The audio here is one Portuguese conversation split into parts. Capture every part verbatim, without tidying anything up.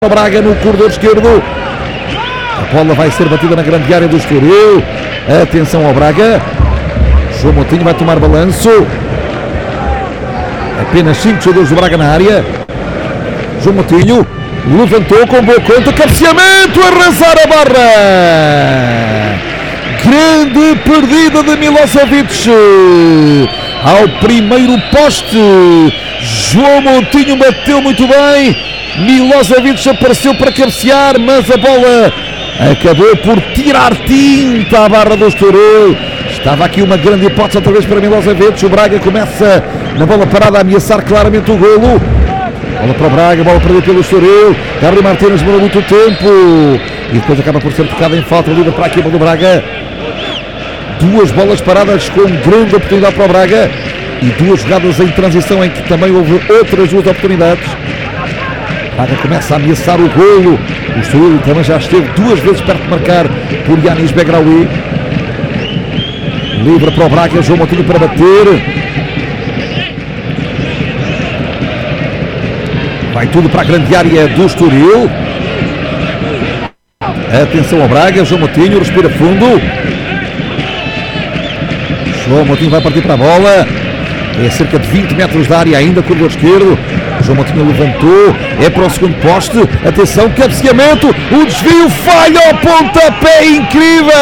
O Braga no corredor esquerdo. A bola vai ser batida na grande área do Estoril. Atenção ao Braga. João Moutinho vai tomar balanço. Apenas cinco jogadores do Braga na área. João Moutinho levantou com boa conta. Cabeceamento, arrasar a barra. Grande perdida de Milosevic. Ao primeiro poste. João Moutinho bateu muito bem. Milosevic apareceu para cabecear, mas a bola acabou por tirar tinta à barra do Estoril. Estava aqui uma grande hipótese outra vez para Milosevic. O Braga começa na bola parada a ameaçar claramente o golo. Bola para o Braga, bola perdida pelo Estoril. Gabriel Martínez demorou muito tempo e depois acaba por ser tocada em falta livre para a equipa do Braga. Duas bolas paradas com grande oportunidade para o Braga e duas jogadas em transição em que também houve outras duas oportunidades. O Braga começa a ameaçar o golo. O Estoril também já esteve duas vezes perto de marcar por Yanis Begraoui. Livre para o Braga, João Moutinho para bater. Vai tudo para a grande área do Estoril. Atenção ao Braga, João Moutinho respira fundo. João Moutinho vai partir para a bola. É cerca de vinte metros da área ainda, corredor esquerdo. João Moutinho levantou, é para o segundo poste. Atenção, cabeceamento, o desvio, falha ao pontapé, incrível!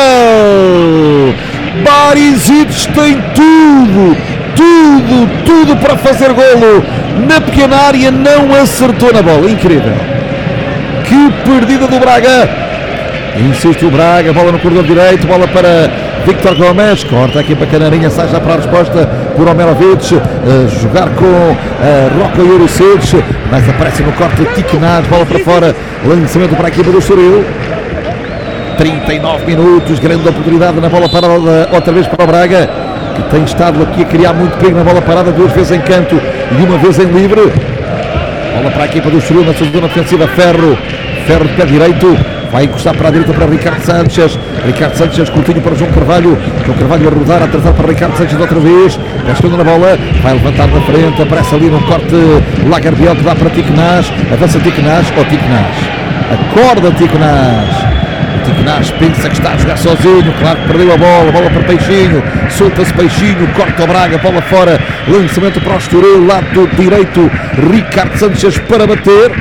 Barisic tem tudo, tudo, tudo para fazer golo. Na pequena área não acertou na bola, incrível. Que perdida do Braga. Insiste o Braga, bola no corredor direito, bola para Victor Gomes, corta aqui para Canarinha, sai já para a resposta por Omerovic, uh, jogar com uh, Rocco Jurisic, mas aparece no corte Tiknaz, bola para fora, lançamento para a equipa do Estoril. trinta e nove minutos, grande oportunidade na bola parada, outra vez para o Braga, que tem estado aqui a criar muito perigo na bola parada, duas vezes em canto e uma vez em livre. Bola para a equipa do Estoril na sua zona defensiva, Ferro, Ferro de pé direito. Vai encostar para a direita para Ricardo Sanchez. Ricardo Sanchez, curtinho para João Carvalho. João Carvalho a rodar, a tratar para Ricardo Sanchez outra vez. Pescando na bola, vai levantar da frente. Aparece ali no corte Lagarbiel que dá para Tiknaz. Avança Tiknaz, ou Tiknaz. Acorda Tiknaz. O Tiknaz pensa que está a jogar sozinho. Claro que perdeu a bola. Bola para Peixinho. Solta-se Peixinho. Corta o Braga. Bola fora. Lançamento para o Estoril. Lado direito. Ricardo Sanchez para bater.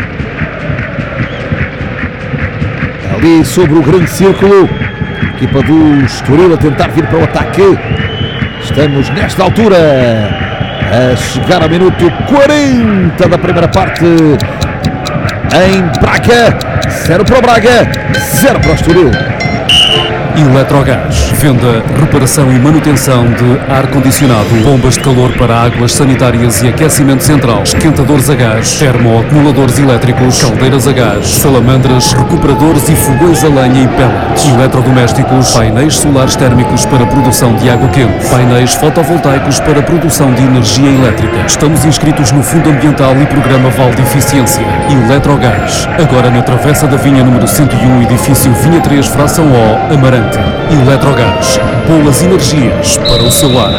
Ali sobre o grande círculo, a equipa do Estoril a tentar vir para o ataque. Estamos nesta altura a chegar ao minuto quarenta da primeira parte em Braga. Zero para o Braga, zero para o Estoril. Eletrogás, venda, reparação e manutenção de ar-condicionado, bombas de calor para águas sanitárias e aquecimento central, esquentadores a gás, termoacumuladores elétricos, caldeiras a gás, salamandras, recuperadores e fogões a lenha e pellets, eletrodomésticos, painéis solares térmicos para produção de água quente, painéis fotovoltaicos para produção de energia elétrica. Estamos inscritos no Fundo Ambiental e Programa Vale de Eficiência. Eletrogás, agora na Travessa da Vinha número cento e um, edifício Vinha três, fração O, Amarante. Eletrogás, boas energias para o seu lar.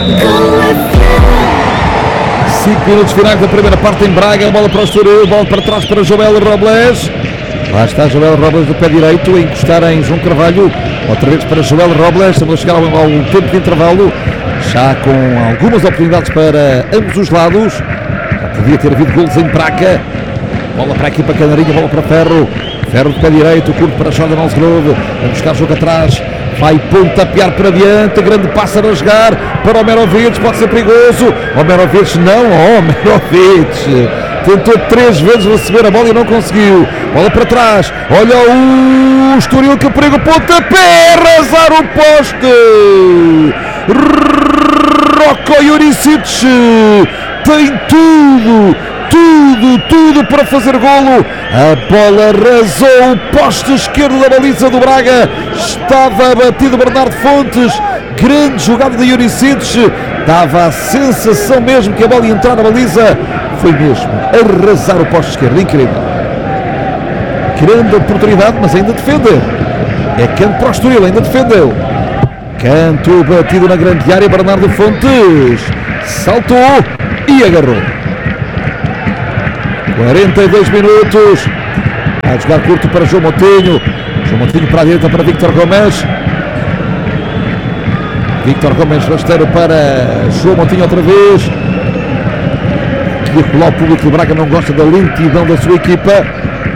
cinco minutos finais da primeira parte em Braga. Bola para o Estoril, bola para trás para Joel Robles. Lá está Joel Robles do pé direito a encostar em João Carvalho. Outra vez para Joel Robles. Estamos a chegar ao, ao tempo de intervalo, já com algumas oportunidades para ambos os lados. Já podia ter havido golos em Braga. Bola para aqui para Canarinha, bola para Ferro. Ferro de pé direito, curto para Jordan Alsgrove. A buscar jogo atrás. Vai pontapear para diante, grande passo a rasgar para Omerovic, pode ser perigoso. Omerovic não, Omerovic tentou três vezes receber a bola e não conseguiu. Bola para trás, olha o Estoril, que perigo, pontapé, arrasar o poste. Rocco Jurisic tem tudo. Tudo, tudo para fazer golo. A bola arrasou o poste esquerdo da baliza do Braga. Estava abatido Bernardo Fontes. Grande jogada de Jurisic. Dava a sensação mesmo que a bola ia entrar na baliza. Foi mesmo arrasar o poste esquerdo. Incrível. Grande oportunidade, mas ainda defendeu. É canto para o Estoril, ainda defendeu. Canto batido na grande área. Bernardo Fontes saltou e agarrou. quarenta e dois minutos. A jogar curto para João Moutinho. João Moutinho para a direita para Víctor Gomes. Víctor Gomes rasteiro para João Moutinho outra vez. Aqui a colar o público do Braga não gosta da lentidão da sua equipa.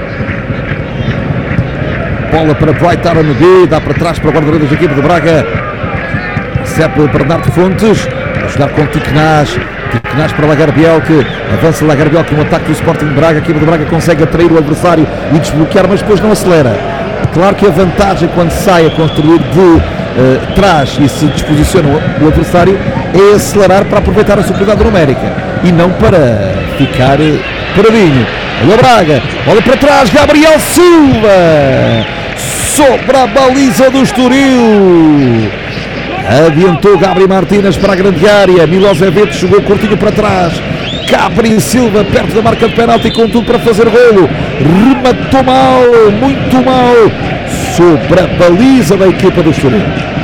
Bola para Bright Aaron B, dá para trás para o guarda-redes da equipa do Braga. Recebe Bernardo Fontes, a jogar com Tiquenaz. Tiquenaz para Lagarbiel, que avança Lagarbiel com o ataque do Sporting de Braga. A equipa do Braga consegue atrair o adversário e desbloquear, mas depois não acelera. Claro que a vantagem quando sai a construir de uh, trás e se disposiciona o, o adversário é acelerar para aproveitar a superioridade numérica e não para ficar paradinho. Olha o Braga, bola para trás, Gabriel Silva sobre a baliza do Estoril. Adiantou Gabriel Martínez para a grande área. Milosevic jogou curtinho para trás. Gabriel Silva perto da marca de penalti com tudo para fazer golo. Rematou mal, muito mal, sobre a baliza da equipa do Estoril.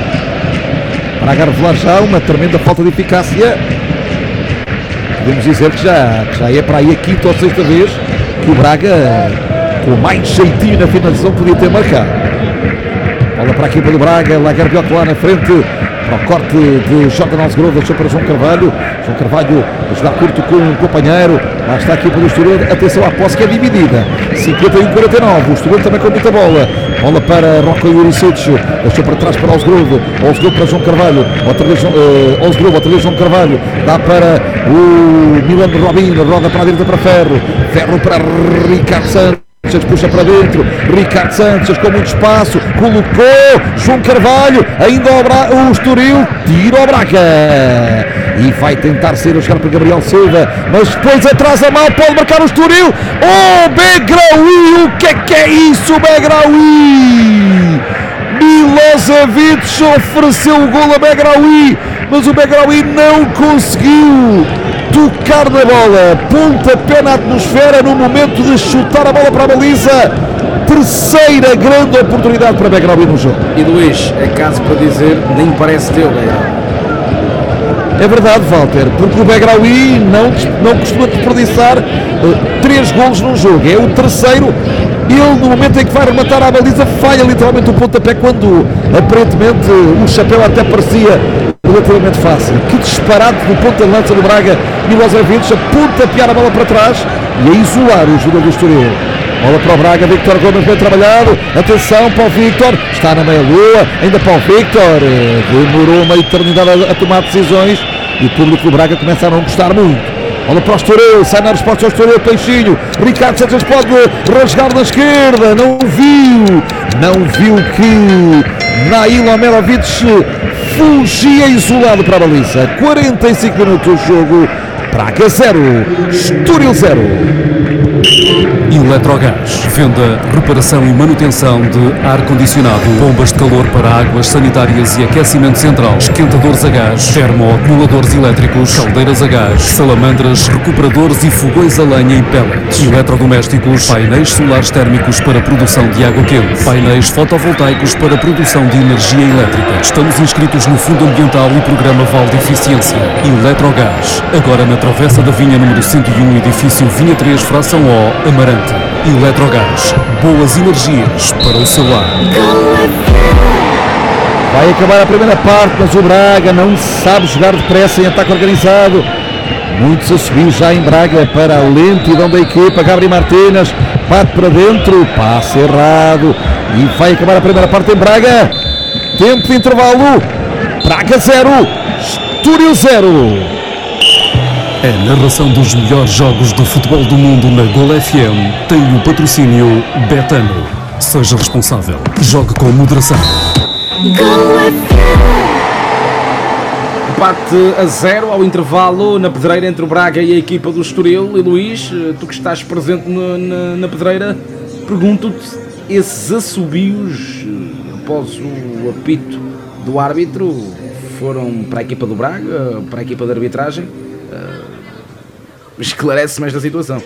Braga revelar já uma tremenda falta de eficácia. Podemos dizer que já, que já é para aí a quinta ou sexta vez que o Braga, com mais jeitinho na finalização, podia ter marcado. Bola para a equipa do Braga, Lagarbiel lá na frente, para o corte de Jordan Alsgrove, deixou para João Carvalho. João Carvalho a jogar curto com um companheiro. Lá está a equipa do Estoril. Atenção à posse que é dividida. cinquenta e um a quarenta e nove. O Estoril também com muita bola. Bola para Rocco Juricic. Deixou para trás para Alsgrove. Alsgrove para João Carvalho. Outra vez uh, Alsgrove, outra vez João Carvalho. Dá para o Milan Robinho. Roda para a direita para Ferro. Ferro para Ricardo Santos. Puxa para dentro, Ricardo Santos com muito espaço, colocou João Carvalho, ainda o, Bra... o Estoril tira o Braga e vai tentar sair a jogar para Gabriel Silva, mas depois atrasa mal, pode marcar o Estoril. Oh, Begraoui, o que é que é isso, Begraoui? Milosevic ofereceu o golo a Begraoui, mas o Begraoui não conseguiu tocar na bola, pontapé na atmosfera no momento de chutar a bola para a baliza. Terceira grande oportunidade para Begraoui no jogo. E Luís, é caso para dizer, nem parece teu, é verdade, Walter, porque o Begraoui não, não costuma desperdiçar uh, três golos num jogo, é o terceiro. Ele, no momento em que vai rematar a baliza, falha literalmente o pontapé, quando aparentemente o chapéu até parecia relativamente fácil. Que disparate do ponta de lança do Braga. Milosevic a pontapear a bola para trás e a isolar o jogador do Estoril. Bola para o Braga, Víctor Gomes bem trabalhado. Atenção para o Víctor, está na meia-lua, ainda para o Víctor. Demorou uma eternidade a, a tomar decisões e o público do Braga começa a não gostar muito. Bola para o Estoril, sai na resposta ao Estoril, Peixinho. Ricardo Santos pode rasgar na esquerda, não viu, não viu que Nail Omerovic fugia isolado para a baliza. quarenta e cinco minutos do jogo, Braga zero, Estoril zero. Eletrogás, venda, reparação e manutenção de ar-condicionado, bombas de calor para águas sanitárias e aquecimento central, esquentadores a gás, termoacumuladores elétricos, caldeiras a gás, salamandras, recuperadores e fogões a lenha e pellets, eletrodomésticos, painéis solares térmicos para produção de água quente, painéis fotovoltaicos para produção de energia elétrica. Estamos inscritos no Fundo Ambiental e Programa Val de Eficiência. Eletrogás, agora na Travessa da Vinha número cento e um, edifício Vinha três, fração O, Amarante. Eletrogás, boas energias para o seu lar. Vai acabar a primeira parte, mas o Braga não sabe jogar depressa em ataque organizado. Muitos a subir já em Braga para a lentidão da equipa. Gabriel Martínez bate para dentro, passe errado e vai acabar a primeira parte em Braga. Tempo de intervalo. Braga zero, Estoril zero. A narração dos melhores jogos do futebol do mundo na Gol F M tem o patrocínio Betano. Seja responsável. Jogue com moderação. Empate a zero ao intervalo na pedreira entre o Braga e a equipa do Estoril. E Luís, tu que estás presente no, na, na pedreira, pergunto-te, esses assobios após o apito do árbitro foram para a equipa do Braga, para a equipa de arbitragem? Esclarece-me esta situação.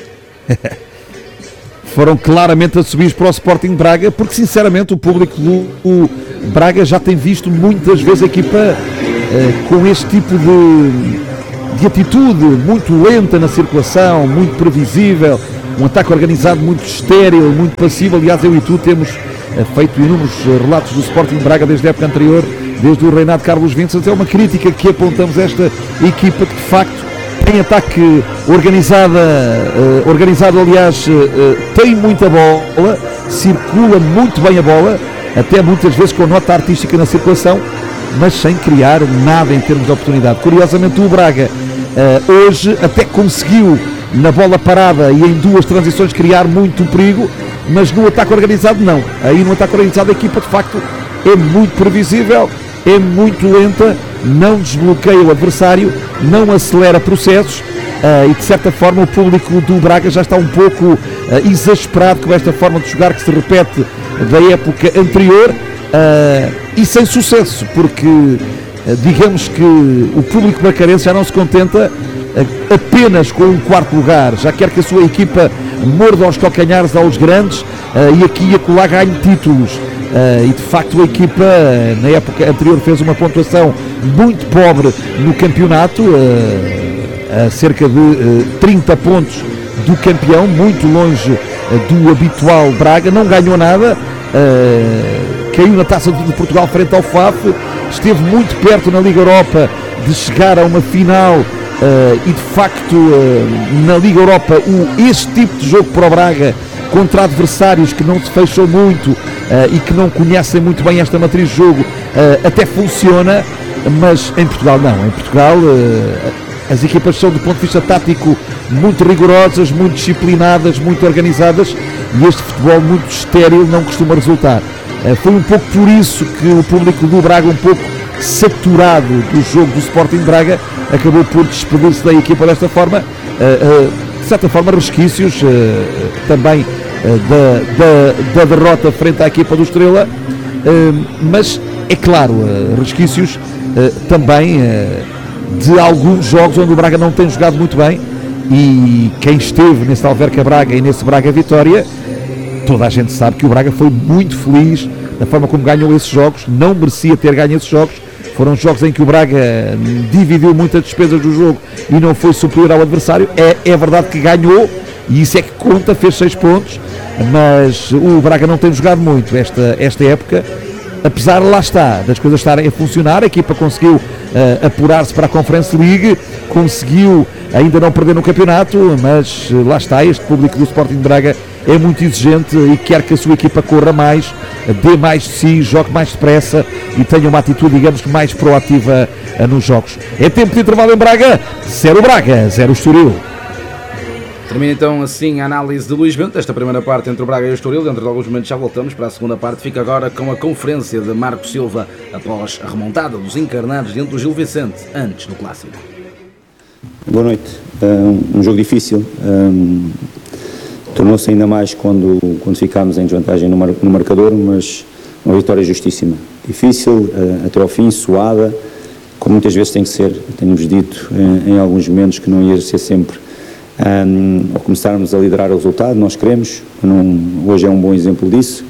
Foram claramente assobios para o Sporting Braga, porque sinceramente o público do Braga já tem visto muitas vezes a equipa uh, com este tipo de, de atitude, muito lenta na circulação, muito previsível. um ataque organizado muito estéril, muito passivo. Aliás, eu e tu temos uh, feito inúmeros uh, relatos do Sporting Braga desde a época anterior, desde o reinado de Carlos Vincent. É uma crítica que apontamos a esta equipa que de facto tem ataque organizada, uh, organizado aliás, uh, uh, tem muita bola, circula muito bem a bola, até muitas vezes com nota artística na circulação, mas sem criar nada em termos de oportunidade. Curiosamente o Braga uh, hoje até conseguiu na bola parada e em duas transições criar muito perigo, mas no ataque organizado não. Aí no ataque organizado a equipa de facto é muito previsível, é muito lenta, não desbloqueia o adversário, não acelera processos uh, e de certa forma o público do Braga já está um pouco uh, exasperado com esta forma de jogar que se repete da época anterior uh, e sem sucesso, porque uh, digamos que o público bracarense já não se contenta uh, apenas com um quarto lugar, já quer que a sua equipa morda aos calcanhares aos grandes uh, e aqui e acolá ganhe títulos. Uh, e de facto a equipa uh, na época anterior fez uma pontuação muito pobre no campeonato, uh, a cerca de uh, trinta pontos do campeão, muito longe uh, do habitual Braga, não ganhou nada, uh, caiu na Taça de Portugal frente ao F A F, esteve muito perto na Liga Europa de chegar a uma final uh, e de facto uh, na Liga Europa o, este tipo de jogo para o Braga contra adversários que não se fecham muito uh, e que não conhecem muito bem esta matriz de jogo, uh, até funciona, mas em Portugal não. Em Portugal uh, as equipas são do ponto de vista tático muito rigorosas, muito disciplinadas, muito organizadas e este futebol muito estéril não costuma resultar. Uh, foi um pouco por isso que o público do Braga, um pouco saturado do jogo do Sporting Braga, acabou por despedir-se da equipa desta forma. Uh, uh, de certa forma resquícios uh, também uh, da, da, da derrota frente à equipa do Estrela, uh, mas é claro, uh, resquícios uh, também uh, de alguns jogos onde o Braga não tem jogado muito bem, e quem esteve nesse Alverca Braga e nesse Braga Vitória, toda a gente sabe que o Braga foi muito feliz da forma como ganhou esses jogos, não merecia ter ganho esses jogos. Foram jogos em que o Braga dividiu muitas despesas do jogo e não foi superior ao adversário. É, é verdade que ganhou, e isso é que conta, fez seis pontos, mas o Braga não tem jogado muito esta, esta época, apesar, lá está, das coisas estarem a funcionar. A equipa conseguiu uh, apurar-se para a Conference League, conseguiu ainda não perder no campeonato, mas uh, lá está, este público do Sporting de Braga é muito exigente e quer que a sua equipa corra mais, dê mais de si, jogue mais depressa e tenha uma atitude, digamos que mais proativa uh, nos jogos. É tempo de intervalo em Braga, zero Braga, zero Estoril. Termina então assim a análise de Luís Bento desta primeira parte entre o Braga e o Estoril. Dentro de alguns momentos já voltamos para a segunda parte. Fica agora com a conferência de Marco Silva após a remontada dos encarnados diante do Gil Vicente, antes do Clássico. Boa noite. Um, um jogo difícil. Um, tornou-se ainda mais quando, quando ficámos em desvantagem no, mar, no marcador, mas uma vitória justíssima. Difícil, uh, até ao fim, suada, como muitas vezes tem que ser. Tenho-vos dito em, em alguns momentos que não ia ser sempre. Um, ao começarmos a liderar o resultado, nós queremos, não, hoje é um bom exemplo disso,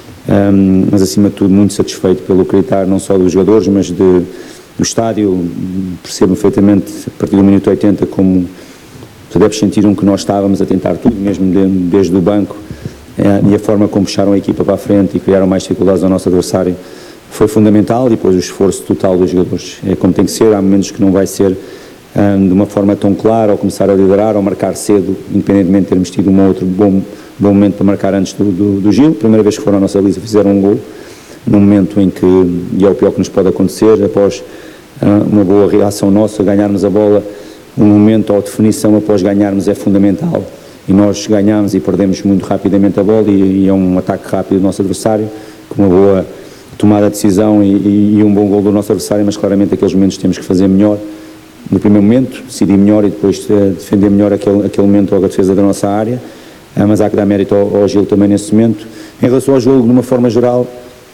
um, mas acima de tudo muito satisfeito pelo acreditar não só dos jogadores, mas de, do estádio. Percebo perfeitamente a partir do minuto oitenta como os adeptos sentiram que nós estávamos a tentar tudo, mesmo de, desde o banco, é, e a forma como puxaram a equipa para a frente e criaram mais dificuldades ao nosso adversário foi fundamental, e depois o esforço total dos jogadores, é como tem que ser. Há momentos que não vai ser Um, de uma forma tão clara, ao começar a liderar, ao marcar cedo, independentemente de termos tido um outro bom, bom momento para marcar antes do, do, do Gil. Primeira vez que foram à nossa baliza fizeram um gol, num momento em que, e é o pior que nos pode acontecer, após uh, uma boa reação nossa, ganharmos a bola, um momento ou definição após ganharmos é fundamental, e nós ganhamos e perdemos muito rapidamente a bola, e, e é um ataque rápido do nosso adversário, com uma boa tomada de decisão e, e, e um bom gol do nosso adversário, mas claramente aqueles momentos temos que fazer melhor. No primeiro momento, decidir melhor e depois uh, defender melhor aquele, aquele momento ou a defesa da nossa área, uh, mas há que dar mérito ao, ao Gil também nesse momento. Em relação ao jogo, de uma forma geral,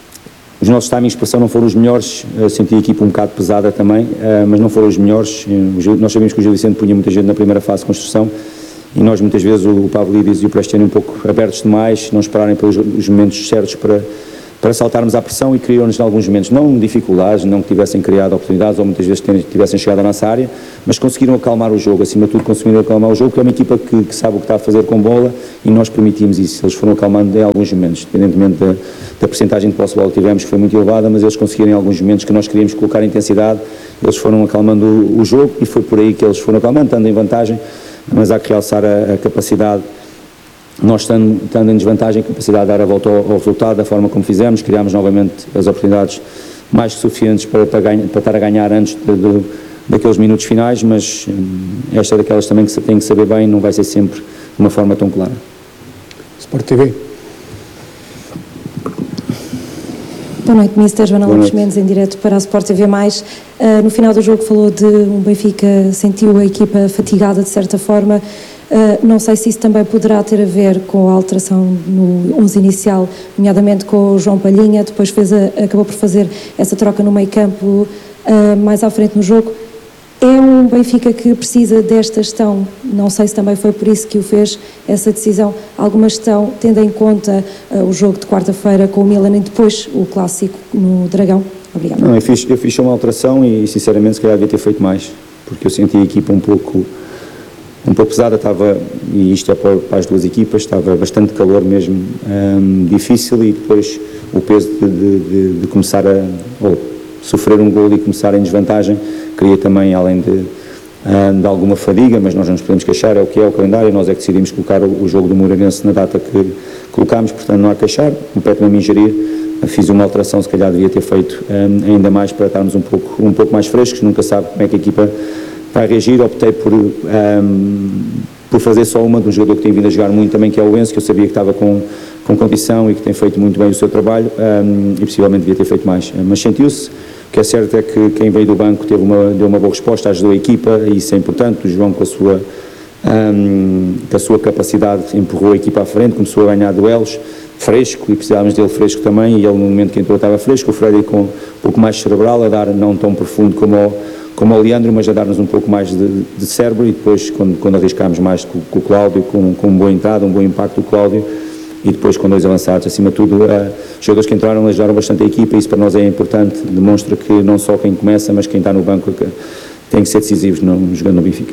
os nossos timings de pressão não foram os melhores, uh, senti a equipa um bocado pesada também, uh, mas não foram os melhores. Uh, o Gil, nós sabíamos que o Gil Vicente punha muita gente na primeira fase de construção, e nós muitas vezes, o, o Pavlidis e o Prestiano um pouco abertos demais, não esperarem pelos os momentos certos para, para saltarmos à pressão e criou-nos em alguns momentos, não dificuldades, não que tivessem criado oportunidades ou muitas vezes tivessem chegado à nossa área, mas conseguiram acalmar o jogo, acima de tudo conseguiram acalmar o jogo, porque é uma equipa que, que sabe o que está a fazer com bola e nós permitimos isso. Eles foram acalmando em alguns momentos, independentemente da, da percentagem de posse de bola que tivemos, que foi muito elevada, mas eles conseguiram em alguns momentos que nós queríamos colocar intensidade, eles foram acalmando o, o jogo e foi por aí que eles foram acalmando, estando em vantagem, mas há que realçar a, a capacidade. Nós, estando, estando em desvantagem, a capacidade de dar a volta ao, ao resultado, da forma como fizemos, criámos novamente as oportunidades mais que suficientes para, para, ganha, para estar a ganhar antes de, de, daqueles minutos finais, mas hum, esta é daquelas também que se tem que saber bem, não vai ser sempre de uma forma tão clara. Sport T V. Boa noite, mister Joana Lopes Mendes, em direto para a Sport T V mais. Uh, no final do jogo falou de um Benfica, sentiu a equipa fatigada de certa forma. Uh, não sei se isso também poderá ter a ver com a alteração no onze inicial, nomeadamente com o João Palhinha, depois fez a, acabou por fazer essa troca no meio campo uh, mais à frente no jogo. É um Benfica que precisa desta gestão, não sei se também foi por isso que o fez, essa decisão, alguma gestão, tendo em conta uh, o jogo de quarta-feira com o Milan e depois o clássico no Dragão? Obrigada. Não, eu fiz, eu fiz uma alteração e sinceramente se calhar devia ter feito mais, porque eu senti a equipa um pouco... um pouco pesada, estava, e isto é para, para as duas equipas, estava bastante calor mesmo, um, difícil, e depois o peso de, de, de, de começar a, ou sofrer um gol e começar em desvantagem, cria também, além de, um, de alguma fadiga, mas nós não nos podemos queixar, é o que é o calendário, nós é que decidimos colocar o, o jogo do Moreirense na data que colocámos, portanto não há a queixar, compete-me a mim gerir, fiz uma alteração, se calhar devia ter feito um, ainda mais para estarmos um pouco, um pouco mais frescos, nunca sabe como é que a equipa vai reagir, optei por, um, por fazer só uma de um jogador que tem vindo a jogar muito também, que é o Enzo, que eu sabia que estava com, com condição e que tem feito muito bem o seu trabalho, um, e possivelmente devia ter feito mais, mas sentiu-se. O que é certo é que quem veio do banco teve uma, deu uma boa resposta, ajudou a equipa, e isso é importante. O João, com a sua, um, com a sua capacidade, empurrou a equipa à frente, começou a ganhar duelos, fresco, e precisávamos dele fresco também, e ele no momento que entrou estava fresco, o Freire com um pouco mais cerebral, a dar não tão profundo como o como o Leandro, mas a dar-nos um pouco mais de, de cérebro, e depois quando, quando arriscámos mais com, com o Cláudio, com, com uma boa entrada, um bom impacto do Cláudio, e depois com dois avançados, acima de tudo, uh, os jogadores que entraram ajudaram bastante a equipa, e isso para nós é importante, demonstra que não só quem começa, mas quem está no banco tem que ser decisivos no, jogando no Benfica.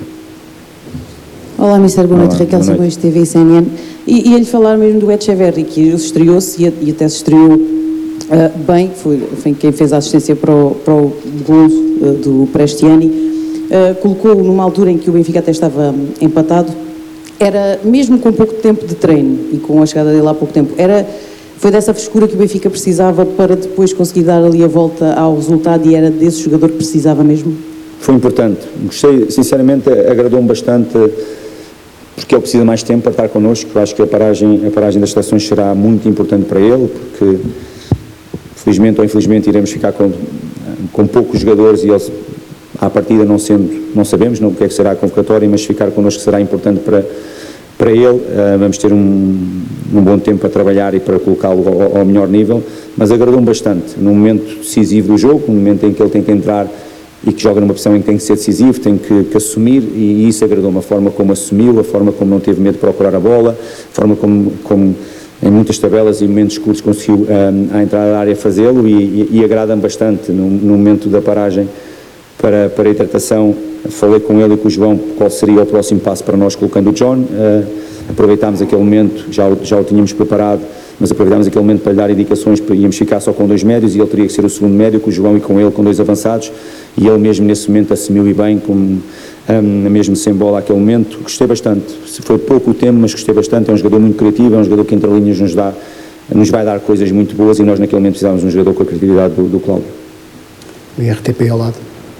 Olá, mister Boa noite, Olá, Raquel boa noite. Simões, T V e C N N. E ia-lhe falar mesmo do Etcheverry, que estreou-se e, e até se estreou uh, bem, foi, foi quem fez a assistência para o, para o gol uh, do Prestiani, uh, colocou numa altura em que o Benfica até estava um, empatado, era mesmo com pouco tempo de treino e com a chegada dele há pouco tempo, era, foi dessa frescura que o Benfica precisava para depois conseguir dar ali a volta ao resultado, e era desse jogador que precisava mesmo? Foi importante, gostei, sinceramente agradou-me bastante, porque ele precisa mais tempo para estar connosco. Eu acho que a paragem, a paragem das seleções será muito importante para ele, porque felizmente ou infelizmente iremos ficar com, com poucos jogadores, e eles à partida não sendo, não sabemos não, o que é que será a convocatória, mas ficar connosco será importante para, para ele. Uh, vamos ter um, um bom tempo para trabalhar e para colocá-lo ao, ao melhor nível, mas agradou-me bastante, num momento decisivo do jogo, num momento em que ele tem que entrar e que joga numa posição em que tem que ser decisivo, tem que, que assumir, e isso agradou-me, a forma como assumiu, a forma como não teve medo de procurar a bola, a forma como, como em muitas tabelas e momentos curtos conseguiu um, a entrar na área fazê-lo, e, e, e agrada-me bastante. No, no momento da paragem para, para a hidratação, falei com ele e com o João qual seria o próximo passo para nós colocando o John, uh, aproveitámos aquele momento, já, já o tínhamos preparado, mas aproveitámos aquele momento para lhe dar indicações, para íamos ficar só com dois médios e ele teria que ser o segundo médio, com o João e com ele com dois avançados, e ele mesmo nesse momento assumiu e bem, como, um, mesmo sem bola àquele momento. Gostei bastante, foi pouco o tempo, mas gostei bastante. É um jogador muito criativo, é um jogador que entre linhas nos, dá, nos vai dar coisas muito boas, e nós naquele momento precisávamos de um jogador com a criatividade do, do Cláudio. O R T P ao lado.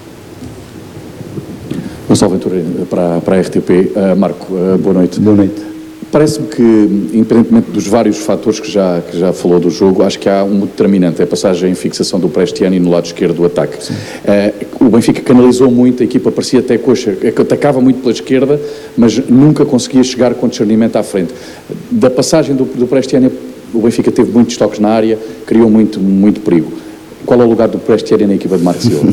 Gonçalo Ventura para, para a R T P. Uh, Marco, uh, boa noite. Boa noite. Parece-me que, independentemente dos vários fatores que já, que já falou do jogo, acho que há um determinante, é a passagem em fixação do Prestiani no lado esquerdo do ataque. Uh, o Benfica canalizou muito, a equipa parecia até coxa, atacava muito pela esquerda, mas nunca conseguia chegar com discernimento à frente. Da passagem do, do Prestiani, o Benfica teve muitos toques na área, criou muito, muito perigo. Qual é o lugar do Prestiani na equipa de Marco Silva?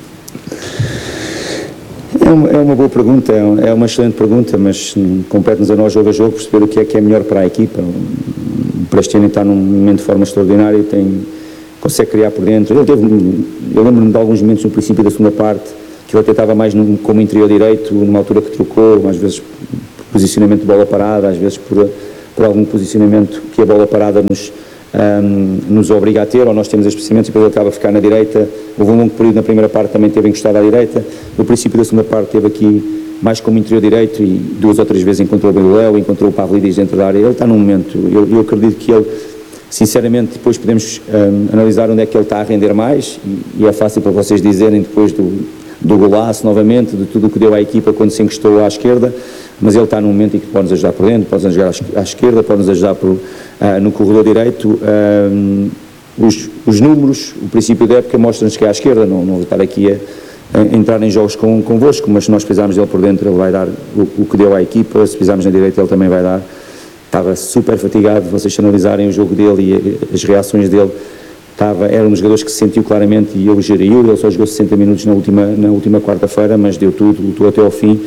É uma, é uma boa pergunta, é uma excelente pergunta, mas compete-nos a nós jogo a jogo perceber o que é que é melhor para a equipa. o Prestiani está num momento de forma extraordinária, tem, consegue criar por dentro. Ele teve, eu lembro-me de alguns momentos no princípio da segunda parte, que ele até estava mais no, como interior direito, numa altura que trocou, às vezes por posicionamento de bola parada, às vezes por, por algum posicionamento que a bola parada nos, um, nos obriga a ter, ou nós temos estes posicionamentos e depois ele acaba a ficar na direita. Houve um longo período na primeira parte, também teve encostado à direita. No princípio da segunda parte teve aqui mais como interior direito e duas ou três vezes encontrou bem o Léo, encontrou o Pavlidis dentro da área. Ele está num momento, eu, eu acredito que ele, sinceramente, depois podemos um, analisar onde é que ele está a render mais e, e é fácil para vocês dizerem depois do, do golaço novamente, de tudo o que deu à equipa quando se encostou à esquerda, mas ele está num momento em que pode nos ajudar por dentro, pode nos ajudar à esquerda, pode nos ajudar por, uh, no corredor direito. Um, os, os números, o princípio da época mostra-nos que é à esquerda, não, não vou estar aqui a entrar em jogos com, convosco, mas se nós pisarmos dele por dentro ele vai dar o, o que deu à equipa, se pisarmos na direita ele também vai dar. Estava super fatigado, vocês analisarem o jogo dele e as reações dele, estava, era um dos jogadores que se sentiu claramente e eu geriu, ele só jogou sessenta minutos na última, na última quarta-feira, mas deu tudo, lutou até ao fim,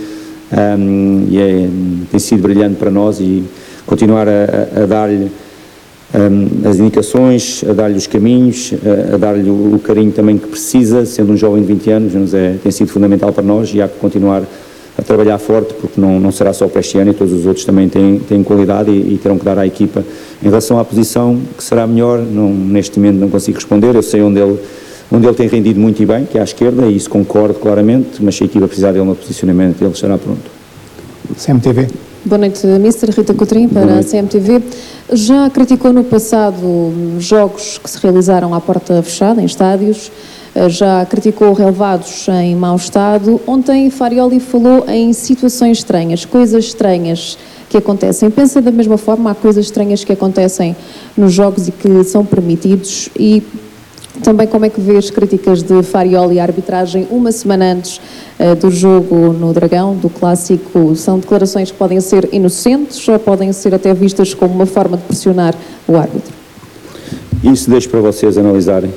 um, e é, tem sido brilhante para nós e continuar a, a, a dar-lhe Um, as indicações, a dar-lhe os caminhos, a, a dar-lhe o, o carinho também que precisa, sendo um jovem de vinte anos, mas é, tem sido fundamental para nós e há que continuar a trabalhar forte, porque não, não será só o Prestiani, todos os outros também têm, têm qualidade e, e terão que dar à equipa. Em relação à posição que será melhor, não, neste momento não consigo responder, eu sei onde ele, onde ele tem rendido muito e bem, que é à esquerda, e isso concordo claramente, mas se a equipa precisar dele no posicionamento, ele estará pronto. C M T V. Boa noite, mister Rita Coutrinho, para a C M T V. Já criticou no passado jogos que se realizaram à porta fechada, em estádios, já criticou relevados em mau estado. Ontem Farioli falou em situações estranhas, coisas estranhas que acontecem. Pensa da mesma forma, há coisas estranhas que acontecem nos jogos e que são permitidos? E também como é que vê as críticas de Farioli à arbitragem uma semana antes uh, do jogo no Dragão, do Clássico? São declarações que podem ser inocentes ou podem ser até vistas como uma forma de pressionar o árbitro? Isso deixo para vocês analisarem.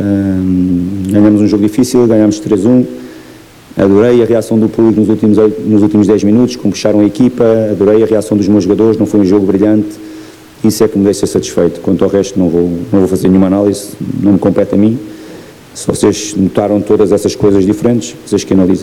Um, ganhamos um jogo difícil, ganhamos três a um. Adorei a reação do público nos últimos, nos últimos dez minutos, como puxaram a equipa, adorei a reação dos meus jogadores, não foi um jogo brilhante. Isso é que me deixa satisfeito. Quanto ao resto, não vou, não vou fazer nenhuma análise, não me compete a mim. Se vocês notaram todas essas coisas diferentes, vocês que analisem.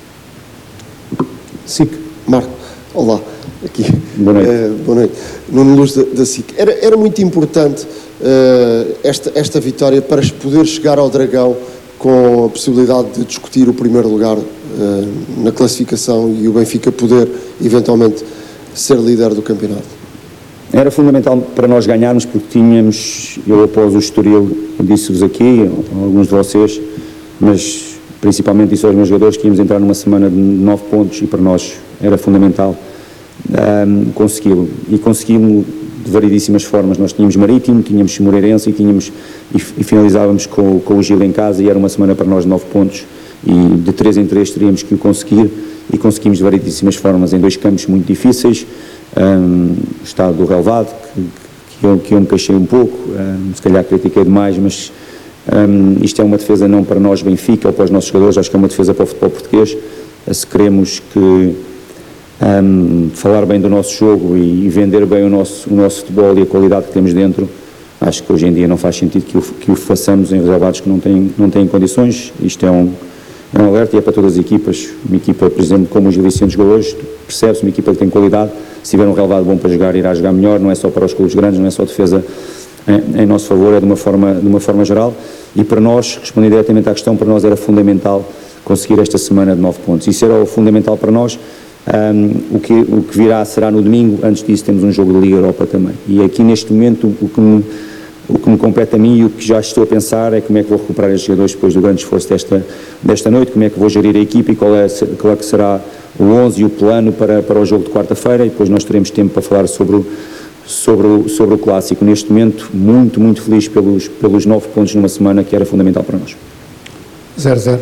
S I C, Marco, olá, aqui. Boa noite. Uh, boa noite. Nuno Luz da, da S I C. Era, era muito importante uh, esta, esta vitória para poder chegar ao Dragão com a possibilidade de discutir o primeiro lugar uh, na classificação e o Benfica poder, eventualmente, ser líder do campeonato. Era fundamental para nós ganharmos porque tínhamos, eu após o Estoril, disse-vos aqui, alguns de vocês, mas principalmente disse aos meus jogadores que íamos entrar numa semana de nove pontos e para nós era fundamental um, consegui-lo. E conseguimos de variedíssimas formas. Nós tínhamos Marítimo, tínhamos Moreirense e, tínhamos, e, e finalizávamos com, com o Gil em casa e era uma semana para nós de nove pontos e de três em três teríamos que o conseguir e conseguimos de variedíssimas formas em dois campos muito difíceis. Um, o estado do relevado, que, que, eu, que eu me queixei um pouco, um, se calhar critiquei demais, mas um, isto é uma defesa não para nós Benfica ou para os nossos jogadores, acho que é uma defesa para o futebol português. Se queremos que um, falar bem do nosso jogo e, e vender bem o nosso, o nosso futebol e a qualidade que temos dentro, acho que hoje em dia não faz sentido que o, que o façamos em reservados que não têm, não têm condições. Isto é um, é um alerta e é para todas as equipas. Uma equipa, por exemplo, como o Gil Vicente jogou hoje, percebe-se uma equipa que tem qualidade. Se tiver um relevado bom para jogar, irá jogar melhor, não é só para os clubes grandes, não é só defesa em, em nosso favor, é de uma, forma, de uma forma geral. E para nós, respondendo diretamente à questão, para nós era fundamental conseguir esta semana de nove pontos. Isso era o fundamental para nós. Um, o, que, o que virá será no domingo, antes disso temos um jogo de Liga Europa também. E aqui neste momento, o que me, o que me compete a mim e o que já estou a pensar é como é que vou recuperar estes jogadores depois do grande esforço desta, desta noite, como é que vou gerir a equipa e qual é, qual é que será o onze e o plano para, para o jogo de quarta-feira e depois nós teremos tempo para falar sobre o, sobre o, sobre o Clássico. Neste momento, muito, muito feliz pelos, pelos nove pontos numa semana que era fundamental para nós. zero zero.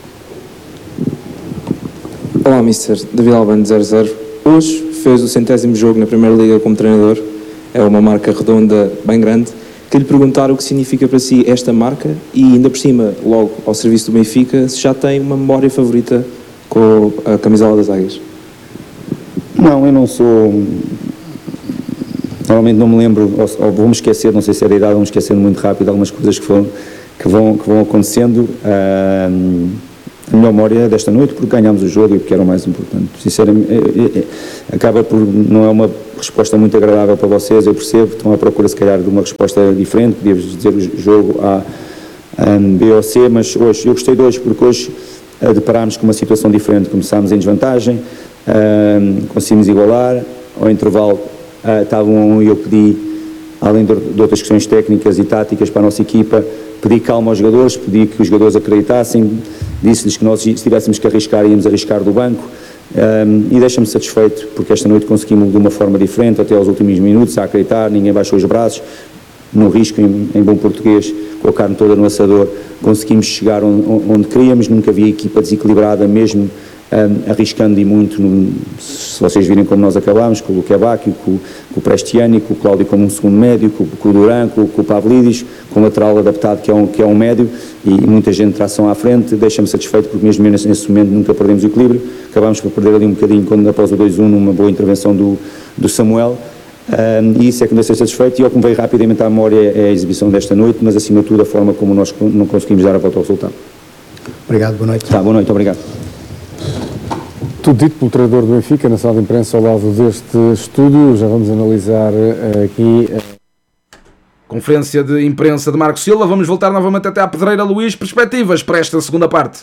Olá, mister David Albano, zero zero. Hoje fez o centésimo jogo na Primeira Liga como treinador. É uma marca redonda bem grande. Queria lhe perguntar o que significa para si esta marca e, ainda por cima, logo ao serviço do Benfica, se já tem uma memória favorita com a camisola das Águias. Não, eu não sou normalmente não me lembro, ou, ou vou-me esquecer, não sei se é da idade, vou-me esquecendo muito rápido algumas coisas que, foram, que, vão, que vão acontecendo. Uh, a melhor memória é desta noite, porque ganhámos o jogo e porque era o mais importante. Sinceramente, é, é, acaba por, não é uma resposta muito agradável para vocês, eu percebo, estão à procura se calhar de uma resposta diferente, podíamos dizer o jogo A, um, B ou C, mas hoje, eu gostei de hoje, porque hoje uh, deparámos com uma situação diferente, começámos em desvantagem, uh, conseguimos igualar, ao intervalo uh, estava um e eu pedi, além de, de outras questões técnicas e táticas para a nossa equipa, pedi calma aos jogadores, pedi que os jogadores acreditassem, disse-lhes que nós, se tivéssemos que arriscar, íamos arriscar do banco, um, e deixa-me satisfeito, porque esta noite conseguimos de uma forma diferente, até aos últimos minutos, a acreditar, ninguém baixou os braços, no risco, em, em bom português, com a carne toda no assador, conseguimos chegar onde, onde queríamos, nunca havia equipa desequilibrada, mesmo um, arriscando e muito, no, se vocês virem como nós acabámos, com o Luquebac, com, com o Prestiani, com o Cláudio como um segundo médio, com, com o Duran, com, com o Pavlidis, com o lateral adaptado que é um, que é um médio, e muita gente de tração à frente, deixa-me satisfeito, porque mesmo nesse, nesse momento nunca perdemos o equilíbrio, acabámos por perder ali um bocadinho quando, após o dois a um, numa boa intervenção do, do Samuel, um, e isso é que me deixa satisfeito, e ao que me veio rapidamente à memória é a exibição desta noite, mas acima de tudo a forma como nós não conseguimos dar a volta ao resultado. Obrigado, boa noite. Tá, boa noite, obrigado. Tudo dito pelo treinador do Benfica na sala de imprensa ao lado deste estúdio, já vamos analisar uh, aqui... Uh... Conferência de imprensa de Marco Silva, vamos voltar novamente até à Pedreira. Luís, perspectivas para esta segunda parte?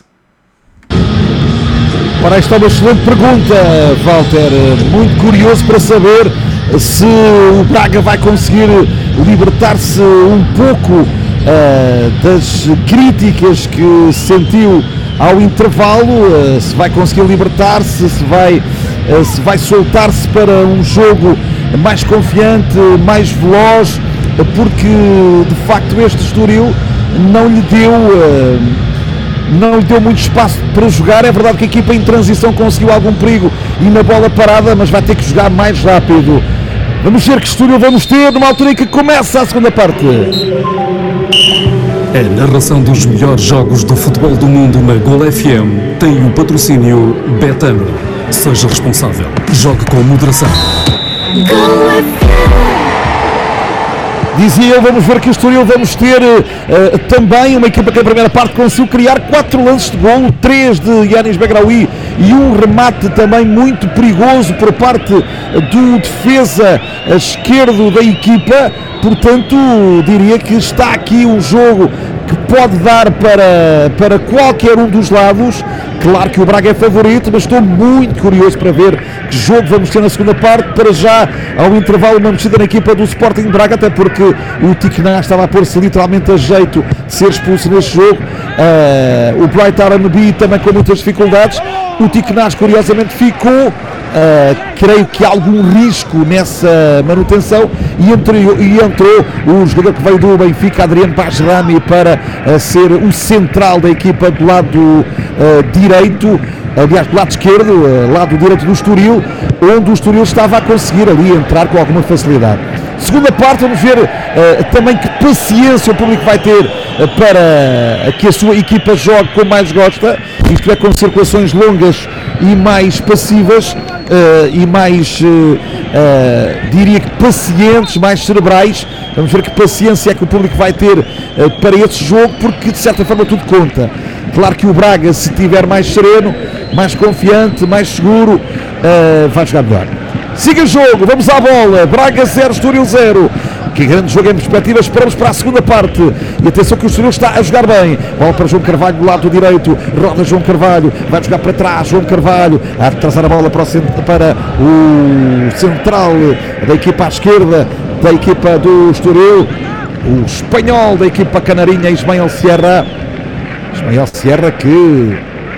Ora, esta é uma excelente pergunta, Walter, muito curioso para saber se o Braga vai conseguir libertar-se um pouco uh, das críticas que sentiu ao intervalo, uh, se vai conseguir libertar-se, se vai, uh, se vai soltar-se para um jogo mais confiante, mais veloz, porque de facto este Estoril não lhe deu uh, não lhe deu muito espaço para jogar. É verdade que a equipa em transição conseguiu algum perigo e na bola parada, mas vai ter que jogar mais rápido. Vamos ver que Estoril vamos ter numa altura em que começa a segunda parte. A narração dos melhores jogos do futebol do mundo na Gol F M tem o patrocínio Betano. Seja responsável. Jogue com moderação. Dizia eu, vamos ver que o Estoril vamos ter uh, também uma equipa que na primeira parte conseguiu criar quatro lances de golo, três de Yanis Begraoui e um remate também muito perigoso por parte do defesa esquerdo da equipa. Portanto, diria que está aqui um jogo que pode dar para, para qualquer um dos lados. Claro que o Braga é favorito, mas estou muito curioso para ver que jogo vamos ter na segunda parte. Para já, ao intervalo, uma mexida na equipa do Sporting de Braga, até porque o Tiquená estava a pôr-se literalmente a jeito de ser expulso neste jogo. Uh, o Bright R B também com muitas dificuldades. O Tiquená, curiosamente, ficou... Uh, creio que há algum risco nessa manutenção e entrou, e entrou o jogador que veio do Benfica, Adriano Bajrami, para uh, ser o central da equipa do lado uh, direito, aliás do lado esquerdo, uh, lado direito do Estoril, onde o Estoril estava a conseguir ali entrar com alguma facilidade. Segunda parte, vamos ver uh, também que paciência o público vai ter uh, para que a sua equipa jogue como mais gosta, isto é, com circulações longas e mais passivas, uh, e mais, uh, uh, diria que pacientes, mais cerebrais. Vamos ver que paciência é que o público vai ter uh, para esse jogo, porque de certa forma tudo conta. Claro que o Braga, se estiver mais sereno, mais confiante, mais seguro, uh, vai jogar melhor. Siga o jogo, vamos à bola. Braga zero, Estoril zero. Que grande jogo em perspectiva, esperamos para a segunda parte. E atenção que o Estoril está a jogar bem. Bola para João Carvalho do lado direito. Roda João Carvalho, vai jogar para trás. João Carvalho a trazer a bola para o, centro, para o central da equipa à esquerda, da equipa do Estoril. O espanhol da equipa canarinha, Ismael Sierra. Ismael Sierra que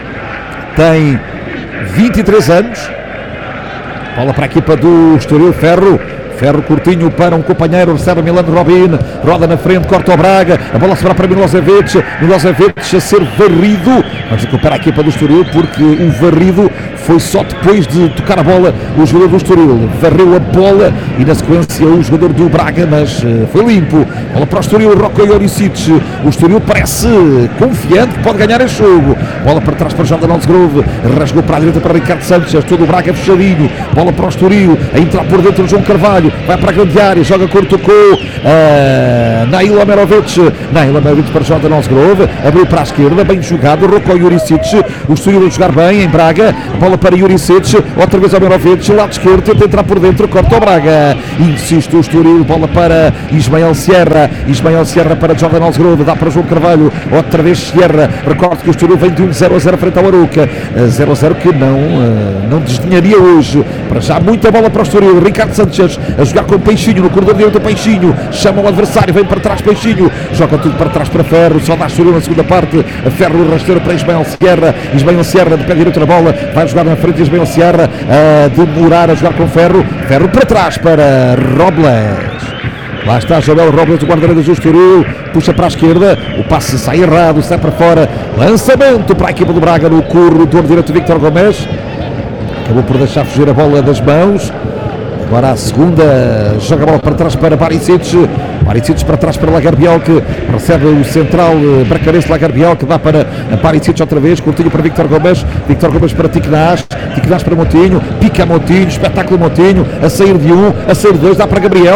tem vinte e três anos. Bola para a equipa do Estoril, Ferro. Ferro curtinho para um companheiro, recebe Milano Robin, roda na frente, corta o Braga, a bola sobra para Milosevic, Milosevic a ser varrido, mas recupera a equipa do Estoril, porque o varrido foi só depois de tocar a bola o jogador do Estoril, varreu a bola e na sequência o jogador do Braga, mas uh, foi limpo. Bola para o Estoril, Rocco Joricic, o Estoril parece confiante que pode ganhar este jogo, bola para trás para Jordan Alsgrove, rasgou para a direita para Ricardo Sanches, todo o Braga fechadinho, bola para o Estoril, a entrar por dentro João Carvalho, Estoril, vai para a grande área, joga curto com uh, Nail Omerovic, Nail Omerovic para Jordan Nosgrove, abriu para a esquerda, bem jogado, Roko Jurisic, o Estoril a jogar bem em Braga, bola para Jurisic, outra vez Omerovic, lado esquerdo, tenta entrar por dentro, corta o Braga, insiste o Estoril, bola para Ismael Sierra, Ismael Sierra para Jordan Nosgrove, dá para João Carvalho, outra vez Sierra, recorde que o Estoril vem de um zero a zero frente ao Arouca, zero a zero que não, não desdenharia hoje, para já muita bola para o Estoril, Ricardo Sanchez a jogar com o Peixinho, no corredor direito do Peixinho, chama o adversário, vem para trás Peixinho, joga tudo para trás para Ferro, só dá Estoril na segunda parte, a Ferro rasteira para Ismael Sierra, Ismael Sierra de pé direito na bola, vai jogar na frente Ismael Sierra, a demorar a jogar com Ferro, Ferro para trás para Robles. Lá está Joel Robles, o guarda-redes do Estoril, puxa para a esquerda, o passe sai errado, sai para fora, lançamento para a equipa do Braga no corredor direito Víctor Gomes, acabou por deixar fugir a bola das mãos, agora a segunda, joga a bola para trás para Barisic, Barisic para trás para Lagarbiel, que recebe o central bracarense Lagarbiel, que dá para Barisic outra vez, curtinho para Víctor Gomes, Víctor Gomes para Tiquenaz, Tiquenaz para Montinho, pica Montinho, espetáculo Montinho, a sair de um, a sair de dois, dá para Gabriel.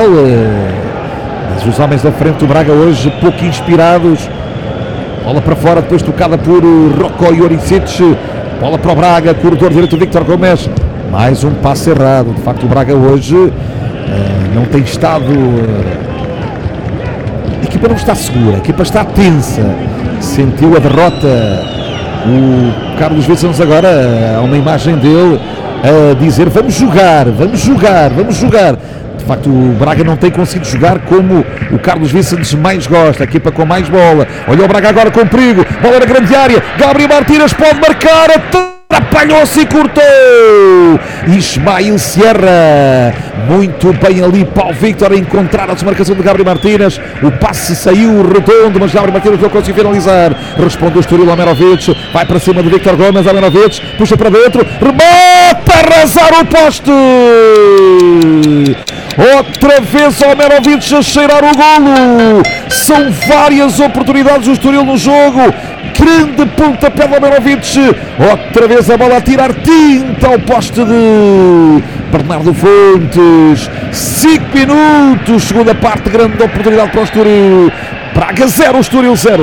Mas os homens da frente do Braga hoje pouco inspirados, bola para fora, depois tocada por Roko Jurisic, bola para o Braga, corredor direito Víctor Gomes, mais um passe errado. De facto o Braga hoje uh, não tem estado, uh, a equipa não está segura, a equipa está tensa, sentiu a derrota. O Carlos Vicens agora, uh, há uma imagem dele a dizer vamos jogar, vamos jogar, vamos jogar. De facto o Braga não tem conseguido jogar como o Carlos Vicens mais gosta, a equipa com mais bola. Olha o Braga agora com perigo, bola na grande área, Gabriel Martínez pode marcar, atrapalhou-se e cortou Ismael Sierra, muito bem ali Paulo Victor a encontrar a desmarcação de Gabriel Martínez, o passe saiu redondo, mas Gabriel Martínez não conseguiu finalizar, responde o Estoril Omerovic, vai para cima de Víctor Gomes, Omerovic puxa para dentro, remata, arrasar o poste, outra vez Omerovic a cheirar o golo, são várias oportunidades do Estoril no jogo, grande pontapé do Omerovic, outra vez a bola a tirar tinta ao poste de Bernardo Fontes, cinco minutos, segunda parte, grande oportunidade para o Estoril, Braga zero, Estoril zero.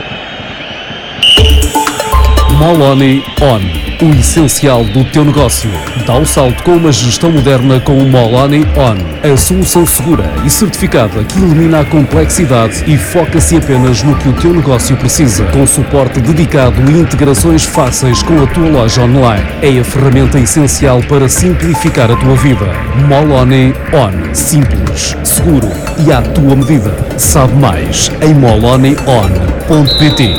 Moloni On. O essencial do teu negócio. Dá o salto com uma gestão moderna com o Moloni On. A solução segura e certificada que elimina a complexidade e foca-se apenas no que o teu negócio precisa. Com suporte dedicado e integrações fáceis com a tua loja online. É a ferramenta essencial para simplificar a tua vida. Moloni On. Simples, seguro e à tua medida. Sabe mais em moloni on ponto pt.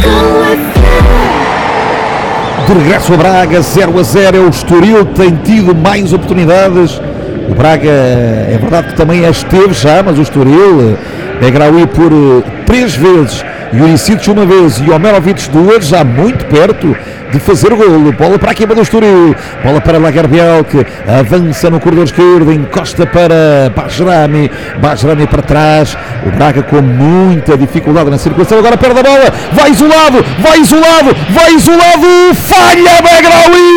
De regresso a Braga, zero a zero, o Estoril tem tido mais oportunidades, o Braga é verdade que também esteve já, mas o Estoril, Begraoui por três vezes, Jurisic uma vez e Omerovic duas, já muito perto de fazer o golo. Bola para a equipa do Estoril, bola para Lagarbiel, que avança no corredor esquerdo, encosta para Bajrami, Bajrami para trás, o Braga com muita dificuldade na circulação, agora perde a bola, vai isolado, vai isolado, vai isolado, falha Begraoui!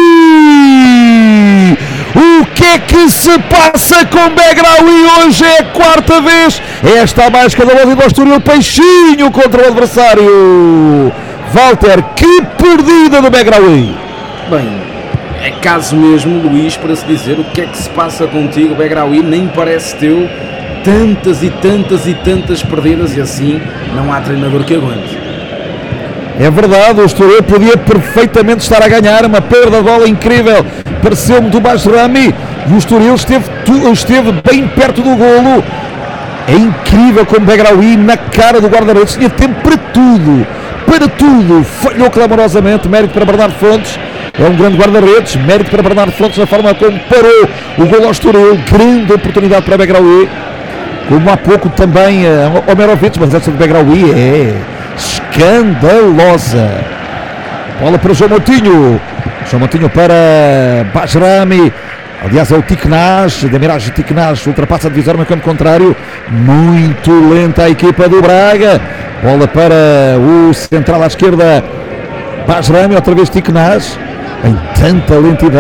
O que é que se passa com Begraoui? Hoje é a quarta vez, esta a mais cada lado do Estoril, Peixinho contra o adversário. Walter, que perdida do Begraoui! Bem, é caso mesmo, Luís, para se dizer o que é que se passa contigo, Begraoui, nem parece teu, tantas e tantas e tantas perdidas e assim não há treinador que aguente. É verdade, o Estoril podia perfeitamente estar a ganhar, uma perda de bola incrível, pareceu-me do Bajrami, e o Estoril esteve, esteve bem perto do golo. É incrível como Begraoui na cara do guarda-redes tinha tempo para tudo, para tudo, falhou clamorosamente, mérito para Bernardo Fontes, é um grande guarda-redes, mérito para Bernardo Fontes na forma como parou o golo ao Estoril, grande oportunidade para Begraoui, como há pouco também uh, Omerovic, mas essa de Begraoui é escandalosa. Bola para João Montinho, João Montinho para Bajrami, aliás é o Tiquenaz, Demiraj Tiquenaz ultrapassa a divisória no campo contrário, muito lenta a equipa do Braga, bola para o central à esquerda, Bajrami, outra vez Tiquenaz, em tanta lentidão,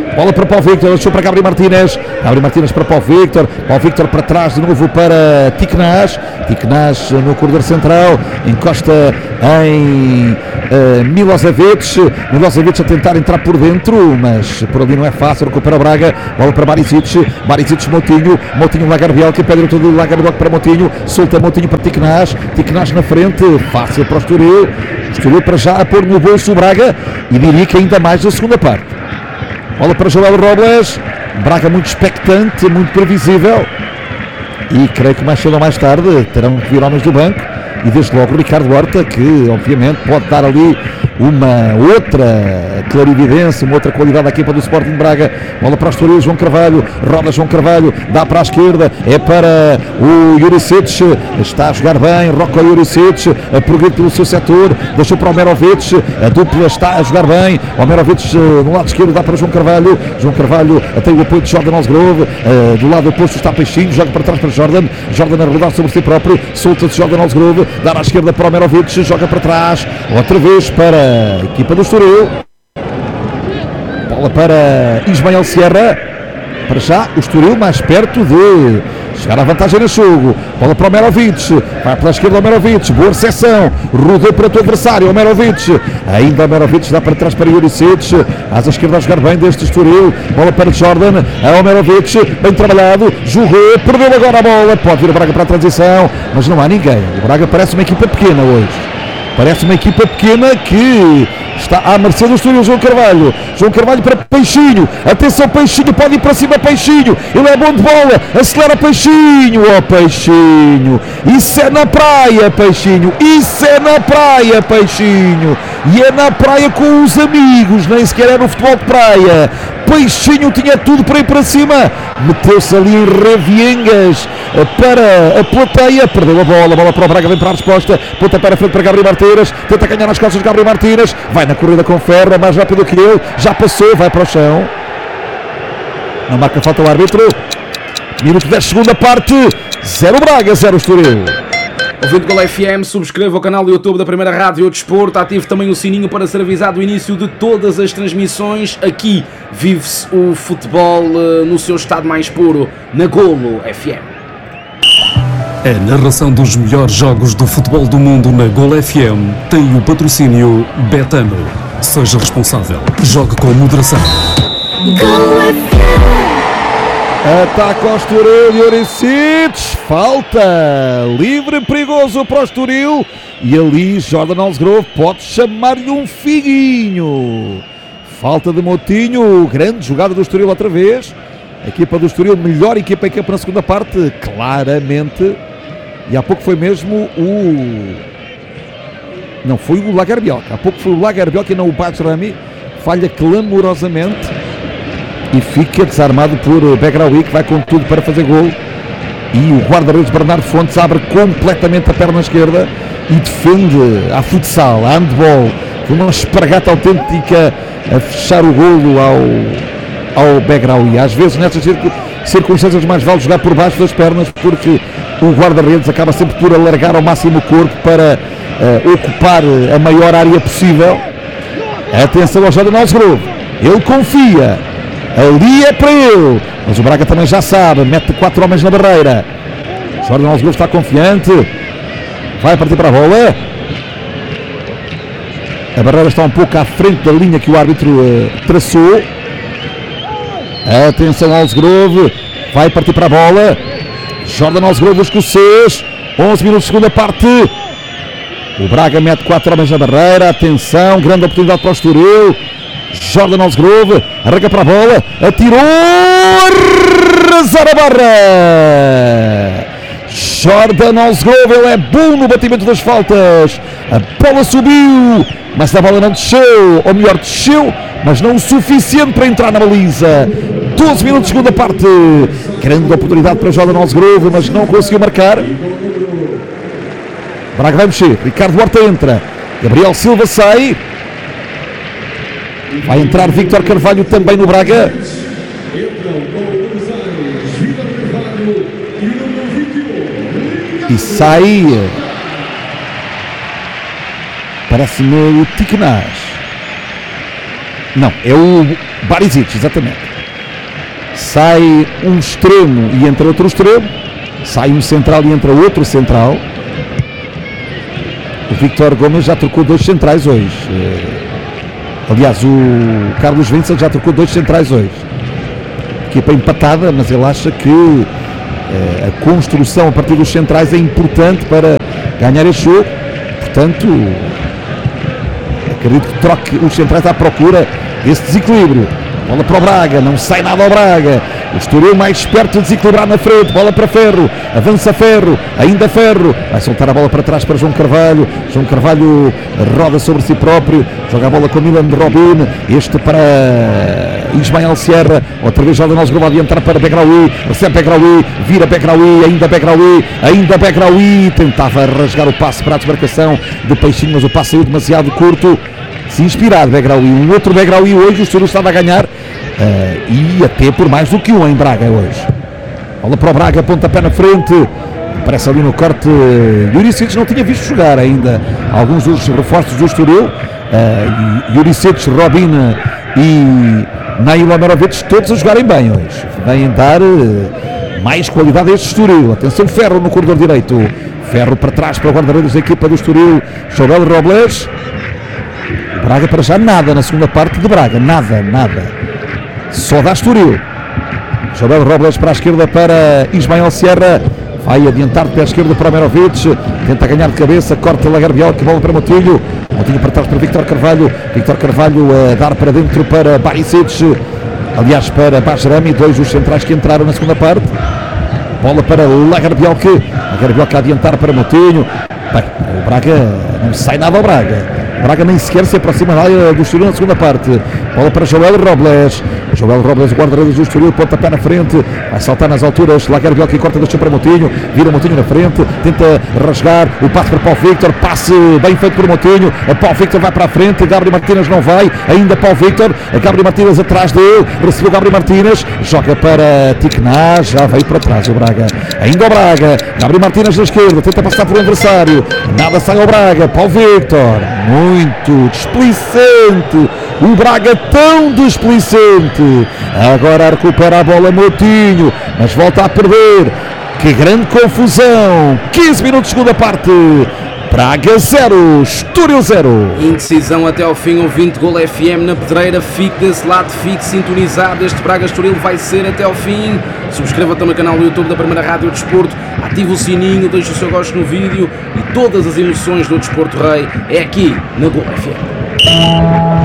Bola para Paulo Victor, deixou para Gabriel Martínez. Gabriel Martínez para Paulo Victor. Paulo Victor para trás de novo para Tiquenaz. Tiquenaz no corredor central. Encosta em uh, Milosevic. Milosevic a tentar entrar por dentro, mas por ali não é fácil. Recupera o Braga. Bola para Barisic. Barisic, Moutinho. Moutinho, Lagarbiel, que pede todo o Lagarbiel para Moutinho. Solta Moutinho para Tiquenaz. Tiquenaz na frente. Fácil para o Estoril. O Estoril para já a pôr no bolso o Braga. E diria que ainda mais na segunda parte. Bola para Joel Robles. Braga muito expectante, muito previsível. E creio que mais cedo ou mais tarde terão que vir homens do banco. E desde logo o Ricardo Horta, que obviamente pode dar ali uma outra clarividência, uma outra qualidade à equipa do Sporting Braga. Bola para o Estoril, João Carvalho, roda João Carvalho, dá para a esquerda, é para o Juricic, está a jogar bem, Rocco Juricic, a progredir pelo seu setor, deixou para o Omerovic, a dupla está a jogar bem, Omerovic no lado esquerdo dá para João Carvalho, João Carvalho tem o apoio de Jordan Osgrove, do lado oposto está Peixinho, joga para trás para Jordan, Jordan a rodar sobre si próprio, solta-se Jordan Osgrove, dá à esquerda para o Omerovic, joga para trás, outra vez para a equipa do Estoril. Bola para Ismael Sierra. Para já o Estoril mais perto de chegar à vantagem no jogo. Bola para o Omerovic. Vai pela esquerda o Omerovic. Boa recepção. Rodou para o teu adversário. Omerovic. Ainda o Omerovic dá para trás para Juricic. Às esquerda a jogar bem deste Estoril. Bola para Jordan. A Omerovic. Bem trabalhado. Jogou. Perdeu agora a bola. Pode vir o Braga para a transição. Mas não há ninguém. O Braga parece uma equipa pequena hoje. Parece uma equipa pequena que está à mercê do Estoril. João Carvalho. João Carvalho para Peixinho. Atenção, Peixinho. Pode ir para cima, Peixinho. Ele é bom de bola. Acelera Peixinho. Oh, Peixinho. Isso é na praia, Peixinho. Isso é na praia, Peixinho. E é na praia com os amigos. Nem sequer é no futebol de praia. Peixinho tinha tudo para ir para cima. Meteu-se ali em reviengas para a plateia. Perdeu a bola. Bola para o Braga. Vem para a resposta. Ponta para a frente para Gabriel Martínez. Tenta ganhar nas costas de Gabriel Martínez. Vai na corrida com Ferra. Mais rápido que ele. Já passou. Vai para o chão. Não marca falta o árbitro. Minuto dez, segunda parte. Zero Braga, zero Estoril. Ouvindo Gol F M, subscreva o canal do YouTube da Primeira Rádio Desporto, ative também o sininho para ser avisado do início de todas as transmissões. Aqui vive-se o futebol uh, no seu estado mais puro, na Golo F M. A narração dos melhores jogos do futebol do mundo na Gol F M tem o patrocínio Betano. Seja responsável. Jogue com moderação. Gol F M. Ataca o Estoril, Juricic, falta, livre, perigoso para o Estoril, e ali Jordan Osgrove pode chamar-lhe um figuinho. Falta de Moutinho, grande jogada do Estoril outra vez, a equipa do Estoril, melhor equipa em campo na segunda parte, claramente, e há pouco foi mesmo o... não, foi o Lagarbiel, há pouco foi o Lagarbiel que não o Bajrami, falha clamorosamente. E fica desarmado por Begraoui, que vai com tudo para fazer gol. E o guarda-redes Bernardo Fontes abre completamente a perna esquerda e defende a futsal, a handball, com uma espargata autêntica a fechar o golo ao, ao Begraoui. Às vezes nessas circunstâncias mais vale jogar por baixo das pernas, porque o guarda-redes acaba sempre por alargar ao máximo o corpo para uh, ocupar a maior área possível. Atenção ao Jordan Osgrove, ele confia. Ali é para ele, mas o Braga também já sabe, mete quatro homens na barreira. Jordan Osgrove está confiante, vai partir para a bola. A barreira está um pouco à frente da linha que o árbitro uh, traçou. Atenção ao Osgrove, vai partir para a bola. Jordan Osgrove, o escocês, onze minutos de segunda parte. O Braga mete quatro homens na barreira, atenção, grande oportunidade para o Estoril. Jordan Osgrove, arranca para a bola, atirou, arrasar a barra. Jordan Osgrove, ele é bom no batimento das faltas. A bola subiu, mas a bola não desceu, ou melhor, desceu, mas não o suficiente para entrar na baliza. doze minutos de segunda parte. Grande oportunidade para Jordan Osgrove, mas não conseguiu marcar. Braga vai mexer, Ricardo Horta entra, Gabriel Silva sai. Vai entrar Víctor Carvalho também no Braga. E sai, parece-me o Tiquenaz. Não, é o Barisic, exatamente. Sai um extremo e entra outro extremo. Sai um central e entra outro central. O Víctor Gomes já trocou dois centrais hoje. Aliás, o Carlos Vincent já trocou dois centrais hoje. Equipa empatada, mas ele acha que eh, a construção a partir dos centrais é importante para ganhar este jogo. Portanto, acredito que troque os centrais à procura desse desequilíbrio. Bola para o Braga, não sai nada ao Braga. O Estoril mais esperto de desequilibrar na frente. Bola para Ferro, avança Ferro, ainda Ferro. Vai soltar a bola para trás para João Carvalho. João Carvalho roda sobre si próprio. Joga a bola com Milan Robin. Este para Ismael Sierra. Outra vez Jordan Alves vai adiantar para Begraoui. Recebe Begraoui, vira Begraoui, ainda Begraoui, ainda Begraoui. Tentava rasgar o passe para a desmarcação de Peixinho, mas o passe saiu demasiado curto. Se inspirado Begraoui, um outro Begraoui hoje, o Estoril estava a ganhar uh, e até por mais do que um em Braga hoje. Bola para o Braga, pontapé na frente, aparece ali no corte. Juricic não tinha visto jogar ainda alguns dos reforços do Estoril. uh, Juricic, Robin e Nail Omerovic todos a jogarem bem hoje, vêm dar uh, mais qualidade a este Estoril. Atenção, Ferro no corredor direito, Ferro para trás para o guarda-redes da equipa do Estoril, Joel Robles. Braga para já nada na segunda parte de Braga, nada, nada, só dá Estoril. Joel Robles para a esquerda para Ismael Sierra, vai adiantar de pé esquerdo para Omerovic, tenta ganhar de cabeça, corta Lagarbiel, que bola para Motinho, Motinho para trás para Víctor Carvalho, Víctor Carvalho a dar para dentro para Barisic, aliás para Bajrami, dois dos centrais que entraram na segunda parte. Bola para Lagarbiel, que Lagarbiel que a adiantar para Motinho. Bem, o Braga não sai nada ao Braga. Braga nem sequer se aproxima da área do Estoril na segunda parte. Bola para Joel Robles. Joel Robles, guarda-redes do Estoril, pontapé na frente, vai saltar nas alturas. Lagarbiel que corta, deixa para Motinho, vira Motinho na frente, tenta rasgar o passe para Paulo Victor, passe bem feito por Motinho. A Paulo Victor vai para a frente, Gabriel Martínez não vai, ainda Paulo Victor, a Gabriel Martínez atrás dele, recebeu Gabriel Martínez, joga para Ticná, já veio para trás o Braga. Ainda o Braga, Gabriel Martínez na esquerda, tenta passar por um adversário, nada sai ao Braga. Paulo Victor, muito displicente, o Braga tão displicente. Agora recupera a bola Motinho, mas volta a perder. Que grande confusão. quinze minutos de segunda parte. Braga zero, Estoril zero. Indecisão até ao fim, ouvinte Gol F M na Pedreira. Fique desse lado, fique sintonizado. Este Braga Estoril vai ser até ao fim. Subscreva também o canal do YouTube da Primeira Rádio Desporto. Ative o sininho, deixe o seu gosto no vídeo. E todas as emoções do Desporto Rei é aqui na Gol F M.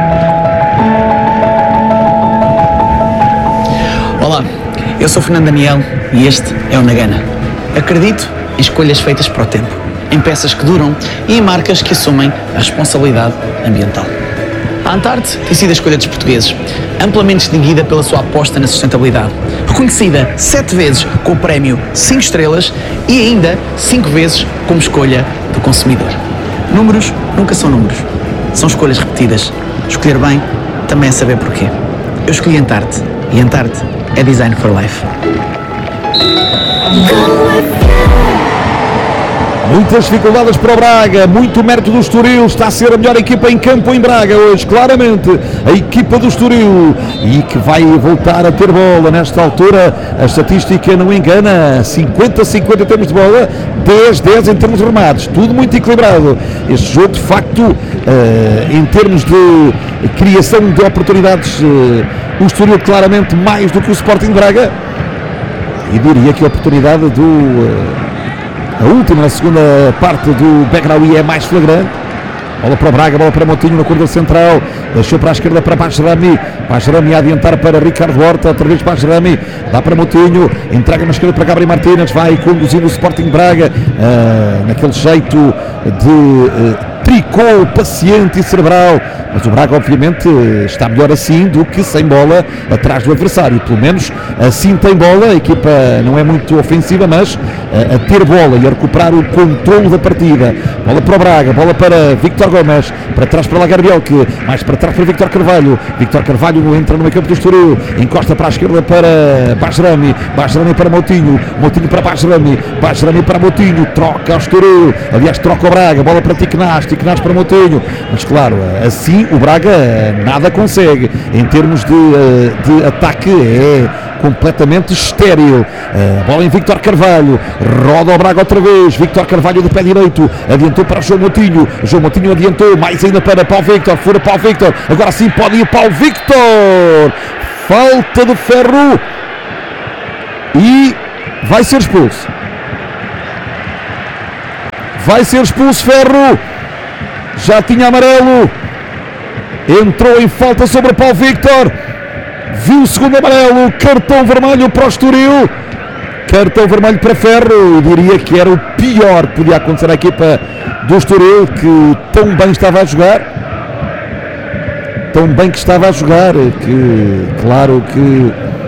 Olá, eu sou Fernando Daniel e este é o Nagana. Acredito em escolhas feitas para o tempo, em peças que duram e em marcas que assumem a responsabilidade ambiental. A Antarte tem sido a escolha dos portugueses, amplamente distinguida pela sua aposta na sustentabilidade, reconhecida sete vezes com o prémio cinco estrelas e ainda cinco vezes como escolha do consumidor. Números nunca são números, são escolhas repetidas. Escolher bem também é saber porquê. Eu escolhi Antarte e Antarte é Design for Life. Muitas dificuldades para o Braga, muito mérito do Estoril, está a ser a melhor equipa em campo em Braga hoje, claramente a equipa do Estoril, e que vai voltar a ter bola nesta altura. A estatística não engana, cinquenta a cinquenta em termos de bola, dez a dez em termos de remates, tudo muito equilibrado. Este jogo de facto, em termos de criação de oportunidades, o Estoril claramente mais do que o Sporting de Braga, e diria que a oportunidade do... A última, na segunda parte do Begraoui é mais flagrante. Bola para o Braga, bola para Motinho no corredor central. Deixou para a esquerda para Bajrami. Bajrami a adiantar para Ricardo Horta. Outra vez Bajrami. Dá para Motinho. Entrega na esquerda para Gabriel Martínez. Vai conduzindo o Sporting Braga. Uh, naquele jeito de uh, tricô paciente e cerebral. Mas o Braga, obviamente, está melhor assim do que sem bola atrás do adversário. Pelo menos assim tem bola. A equipa não é muito ofensiva, mas a ter bola e a recuperar o controle da partida. bola para o Braga, bola para Víctor Gomes, para trás para Lagarbielke, mais para trás para Víctor Carvalho, Víctor Carvalho entra no meio campo do Estoril, encosta para a esquerda para Bajrami, Bajrami para Moutinho, Moutinho para Bajrami, Bajrami para Moutinho, troca ao Estoril, aliás troca o Braga, bola para Tiquinás, Tiquinás para Moutinho, mas claro, assim o Braga nada consegue, em termos de, de ataque é completamente estéril. A bola em Víctor Carvalho, roda o Braga outra vez, Víctor Carvalho de pé direito, adiantou para João Moutinho, João Moutinho adiantou, mais ainda para Paulo Victor, fora Paulo Victor, agora sim pode ir Paulo Victor, falta de Ferro e vai ser expulso. Vai ser expulso Ferro, já tinha amarelo, entrou em falta sobre Paulo Victor, viu o segundo amarelo, cartão vermelho para o Estoril, cartão vermelho para Ferro. Eu diria que era o pior que podia acontecer à equipa do Estoril, que tão bem estava a jogar, tão bem que estava a jogar, que claro que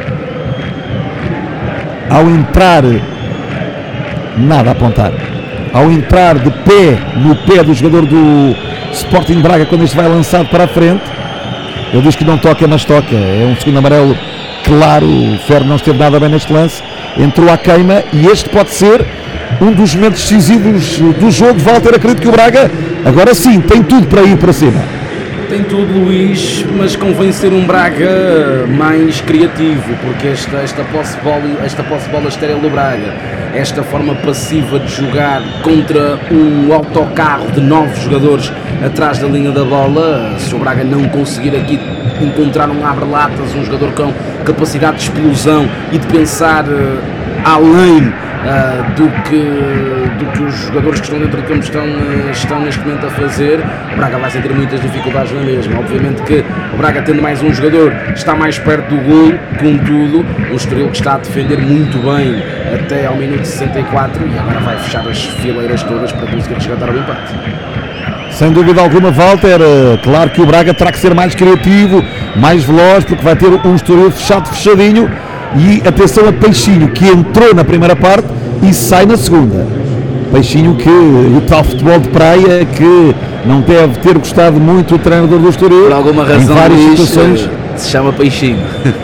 ao entrar, nada a apontar, ao entrar de pé no pé do jogador do Sporting Braga, quando este vai lançado para a frente, ele diz que não toca, mas toca, é um segundo amarelo claro. O Ferro não esteve nada bem neste lance, entrou à queima e este pode ser um dos momentos decisivos do jogo. Walter, acredito que o Braga agora sim tem tudo para ir para cima. Tem tudo, Luís, mas convém ser um Braga mais criativo, porque esta, esta posse bola, esta posse bola estéril do Braga, esta forma passiva de jogar contra um autocarro de nove jogadores atrás da linha da bola, se o Braga não conseguir aqui encontrar um abre-latas, um jogador com capacidade de explosão e de pensar uh, além uh, do, que, do que os jogadores que estão dentro do campo estão, uh, estão neste momento a fazer, o Braga vai sentir muitas dificuldades na mesma. Obviamente que o Braga, tendo mais um jogador, está mais perto do gol, contudo, um Estoril que está a defender muito bem até ao minuto sessenta e quatro e agora vai fechar as fileiras todas para conseguir resgatar o empate. Sem dúvida alguma, Walter, claro que o Braga terá que ser mais criativo, mais veloz, porque vai ter um Estoril fechado, fechadinho. E atenção a Peixinho, que entrou na primeira parte e sai na segunda. Peixinho, que o tal futebol de praia, que não deve ter gostado muito o treinador do Estoril. Por alguma razão, em várias Luís, situações se chama Peixinho.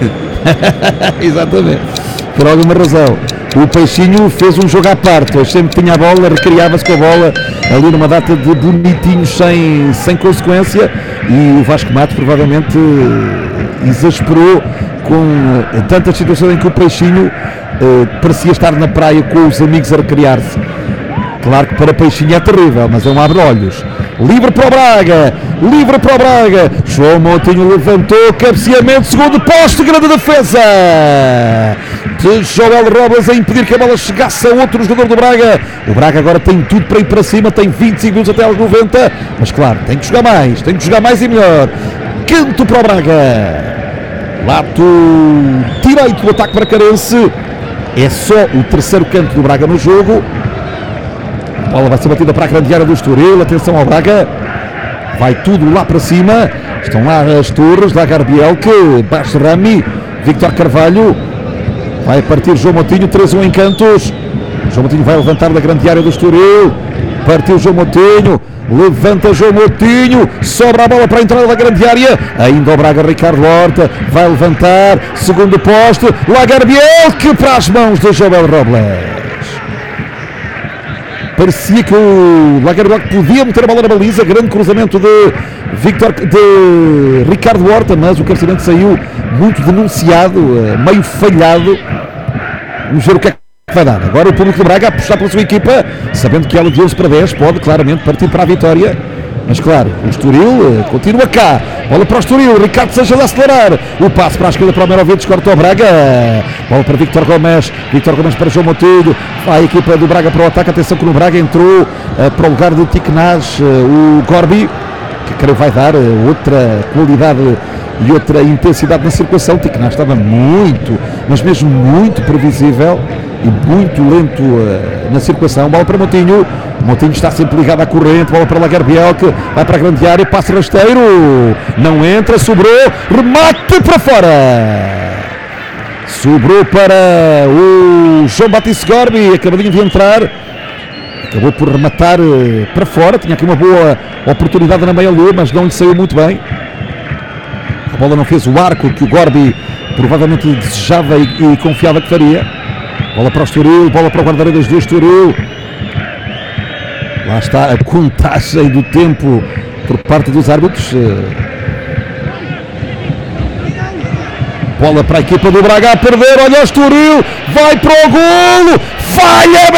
Exatamente, por alguma razão. O Peixinho fez um jogo à parte, hoje sempre tinha a bola, recriava-se com a bola, ali numa data de bonitinhos sem, sem consequência, e o Vasco Matos provavelmente exasperou com tantas situações em que o Peixinho eh, parecia estar na praia com os amigos a recriar-se. Claro que para Peixinho é terrível, mas é um abre-olhos. Livre para o Braga, livre para o Braga, João Moutinho levantou, cabeceamento, segundo posto, grande defesa de Joel Robles a impedir que a bola chegasse a outro jogador do Braga. O Braga agora tem tudo para ir para cima, tem vinte e cinco minutos até aos noventa, mas claro, tem que jogar mais, tem que jogar mais e melhor. Canto para o Braga, lado direito do ataque bracarense, é só o terceiro canto do Braga no jogo. A bola vai ser batida para a grande área do Estoril, atenção ao Braga, vai tudo lá para cima, estão lá as torres, Lagarbielke, Bajrami, Víctor Carvalho, vai partir João Moutinho, três a um em cantos, João Moutinho vai levantar da grande área do Estoril, partiu João Moutinho, levanta João Moutinho, sobra a bola para a entrada da grande área, ainda o Braga, Ricardo Horta, vai levantar, segundo poste, Lagarbielke para as mãos de Joel Robles. Parecia que o Lagarbielke podia meter a bola na baliza, grande cruzamento de Victor, de Ricardo Horta, mas o cabeceamento saiu muito denunciado, meio falhado. Vamos ver o que é que vai dar. Agora o público do Braga a apostar pela sua equipa, sabendo que ela de onze para dez pode claramente partir para a vitória. Mas claro, o Estoril continua cá, bola para o Estoril, Ricardo Seja a acelerar, o passe para a esquerda para o Merovic, corta o Braga, bola para Víctor Gomes, Víctor Gomes para João Moutinho, vai a equipa do Braga para o ataque, atenção que no Braga entrou uh, para o lugar de Tiquinás, uh, o Gorbi, que creio vai dar uh, outra qualidade e outra intensidade na circulação. Tiquinás estava muito, mas mesmo muito previsível e muito lento uh, na circulação. Bola para Moutinho, Moutinho está sempre ligado à corrente, bola para Lagarbielke, vai para a grande área, passe rasteiro, não entra, sobrou, remate para fora, sobrou para o João Batista Gorbi, acabadinho de entrar, acabou por rematar uh, para fora, tinha aqui uma boa oportunidade na meia-lua, mas não lhe saiu muito bem. A bola não fez o arco que o Gorbi provavelmente desejava e, e confiava que faria. Bola para o Estoril, bola para o guarda-redes do Estoril. Lá está a contagem do tempo por parte dos árbitros. Bola para a equipa do Braga a perder, olha o Estoril, vai para o golo, falha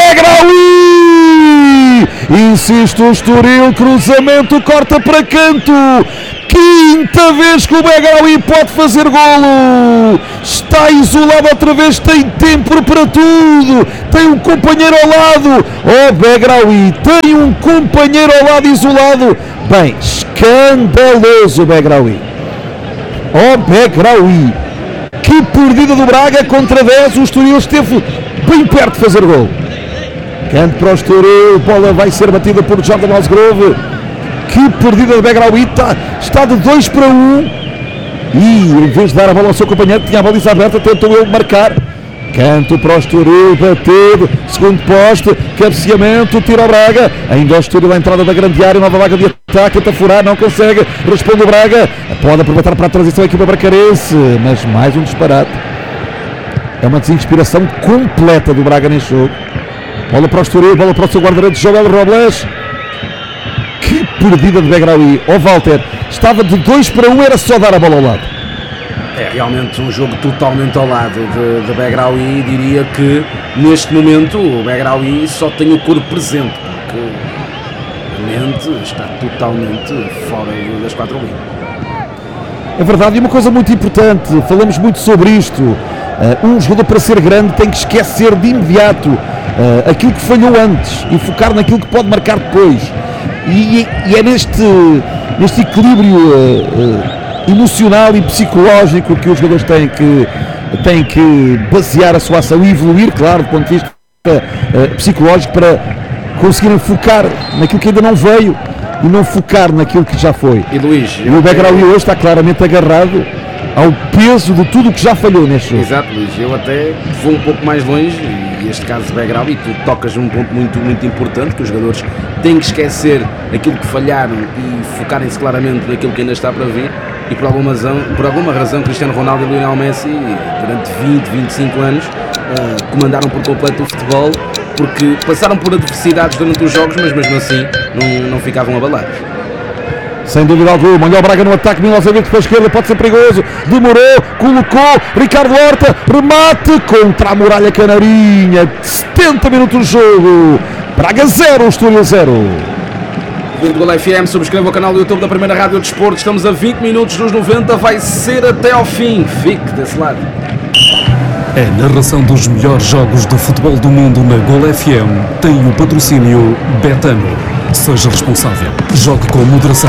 Begraoui! Insiste o Estoril, cruzamento, corta para canto. Quinta vez que o Begraoui pode fazer golo. Está isolado outra vez, tem tempo para tudo. Tem um companheiro ao lado. Oh, Begraoui, tem um companheiro ao lado isolado. Bem, escandaloso Begraoui. Oh, Begraoui. Que perdida do Braga contra dez. O Estoril esteve bem perto de fazer golo. Canto para o Estoril, bola vai ser batida por Jordan Osgrove. Que perdida de Begraoui, está, está de dois para um. E em vez de dar a bola ao seu companheiro, tinha a baliza aberta, tentou ele marcar. Canto para o Estoril, bateu, segundo poste, cabeceamento, tira o Braga. Ainda o Estoril à entrada da grande área, nova vaga de ataque, tenta furar, não consegue. Responde o Braga, pode aproveitar para a transição a equipa bracarense, mas mais um disparate. É uma desinspiração completa do Braga neste jogo. Bola para o Estoril, bola para o seu guarda-redes Joel Robles. Que perdida de Begraoui. Ó oh, Walter, estava de dois para um, era só dar a bola ao lado. É realmente um jogo totalmente ao lado de, de Begraoui. Diria que neste momento o Begraoui só tem o corpo presente, porque a mente está totalmente fora das quatro linhas. É verdade, e uma coisa muito importante, falamos muito sobre isto. Uh, um jogador para ser grande tem que esquecer de imediato uh, aquilo que falhou antes e focar naquilo que pode marcar depois. E, e é neste, neste equilíbrio uh, uh, emocional e psicológico que os jogadores têm que, têm que basear a sua ação e evoluir, claro, do ponto de vista uh, psicológico, para conseguirem focar naquilo que ainda não veio e não focar naquilo que já foi. E Luís, e o Begraoui hoje está claramente agarrado ao peso de tudo o que já falhou neste jogo. Exato, Luís, eu até vou um pouco mais longe, e este caso de Begraoui, tu tocas num ponto muito, muito importante, que os jogadores têm que esquecer aquilo que falharam e focarem-se claramente naquilo que ainda está para vir. E por alguma razão, por alguma razão Cristiano Ronaldo e Lionel Messi, durante vinte, vinte e cinco anos, uh, comandaram por completo o futebol, porque passaram por adversidades durante os jogos, mas mesmo assim não, não ficavam abalados. Sem dúvida alguma, olha o Braga no ataque, Milosevic para a esquerda, pode ser perigoso, demorou, colocou, Ricardo Horta, remate contra a muralha canarinha, setenta minutos de jogo, Braga zero, Estoril zero. Gol F M, subscreva o canal do YouTube da Primeira Rádio de Desporto. Estamos a vinte minutos dos noventa, vai ser até ao fim. Fique desse lado. A narração dos melhores jogos de futebol do mundo na Gol F M tem o patrocínio Betano. Seja responsável. Jogue com moderação.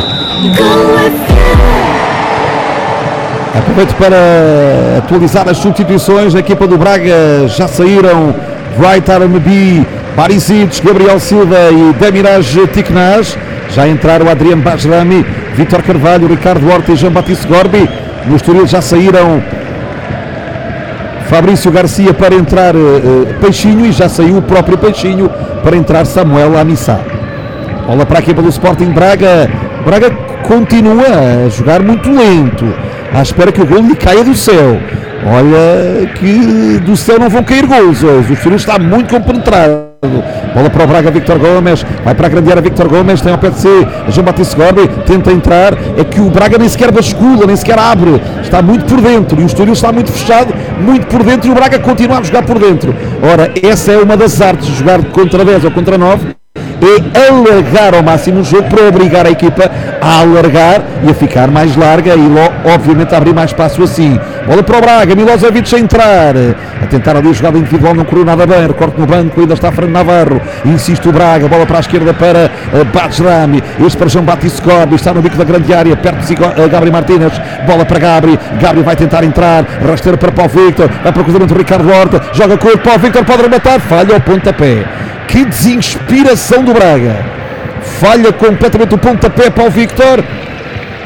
Aproveito para atualizar as substituições. A equipa do Braga já saíram Wright Aramebi, Barisic, Gabriel Silva e Demiraj Tiknaz. Já entraram Adriano Bajrami, Vítor Carvalho, Ricardo Horta e Jean-Baptiste Gorbi. No Estoril já saíram Fabrício Garcia para entrar uh, Peixinho, e já saiu o próprio Peixinho para entrar Samuel Amissá. Bola para a equipa do Sporting Braga. Braga continua a jogar muito lento, à espera que o gol lhe caia do céu. Olha que do céu não vão cair gols hoje. O Estoril está muito compenetrado. Bola para o Braga, Víctor Gomes. Vai para a grande área, Víctor Gomes. Tem ao pé de si Jean-Baptiste Gorbi. Tenta entrar. É que o Braga nem sequer bascula, nem sequer abre. Está muito por dentro. E o Estoril está muito fechado, muito por dentro. E o Braga continua a jogar por dentro. Ora, essa é uma das artes de jogar contra dez ou contra nove. É alargar ao máximo o jogo, para obrigar a equipa a alargar e a ficar mais larga e obviamente a abrir mais espaço assim. Bola para o Braga, Milosevic a entrar, a tentar ali a jogada individual, não correu nada bem, recorte no banco, ainda está Fernando Navarro, insiste o Braga, bola para a esquerda para uh, Bajrami, este para Jean-Baptiste Gorbi, está no bico da grande área, perto de uh, Gabri Martínez, bola para Gabri, Gabri vai tentar entrar, rasteira para Paulo Victor, vai para o cruzamento do Ricardo Horta, joga com o Paulo Victor, pode rematar, falha o pontapé. Que desinspiração do Braga. Falha completamente o pontapé para o Victor.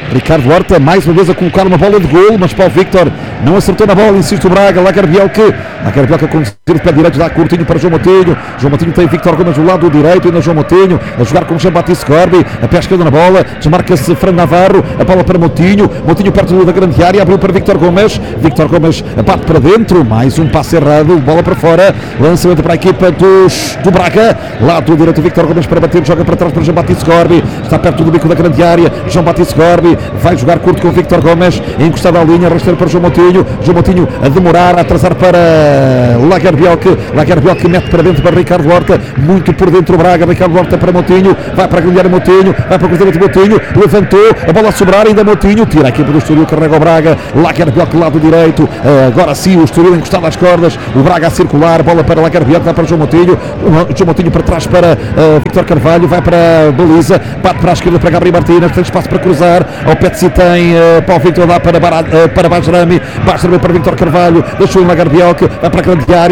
Ricardo Horta mais uma vez a colocar uma bola de golo, mas Paulo Victor não acertou na bola, insiste o Braga. Lagerbielke, Lagerbielke a conduzir de pé direito, dá curtinho para João Moutinho. João Moutinho tem Victor Gomes do lado direito, ainda João Moutinho a jogar com Jean-Baptiste Corbi, a pé esquerda na bola, desmarca-se Fran Navarro, a bola para Moutinho, Moutinho perto da grande área, abriu para Victor Gomes, Victor Gomes bate para dentro, mais um passe errado, bola para fora, lançamento para a equipa dos, do Braga, lado direito Victor Gomes para bater, joga para trás para Jean-Baptiste Corbi, está perto do bico da grande área, Jean-Baptiste Corbi vai jogar curto com Victor Gomes, encostado à linha, rasteiro para João Moutinho, João Moutinho a demorar, a atrasar para Lagerbielke, Lagerbielke mete para dentro para Ricardo Horta, muito por dentro o Braga, Ricardo Horta para Moutinho, vai para a grande área Moutinho, vai para o cruzamento Moutinho, levantou, a bola a sobrar, ainda Moutinho, tira a equipa do Estoril, carrega o Braga, Lagerbielke lado direito, agora sim o Estoril encostado às cordas, o Braga a circular, bola para Lagerbielke, vai para João Moutinho, João Moutinho para trás para uh, Victor Carvalho, vai para a baliza, bate para a esquerda para Gabriel Martínez, tem espaço para cruzar, ao pé de si tem uh, Paulo Victor, dá para, uh, para Bajrami, Bajrami para Victor Carvalho, deixou em Lagerbielke, vai para a grande área.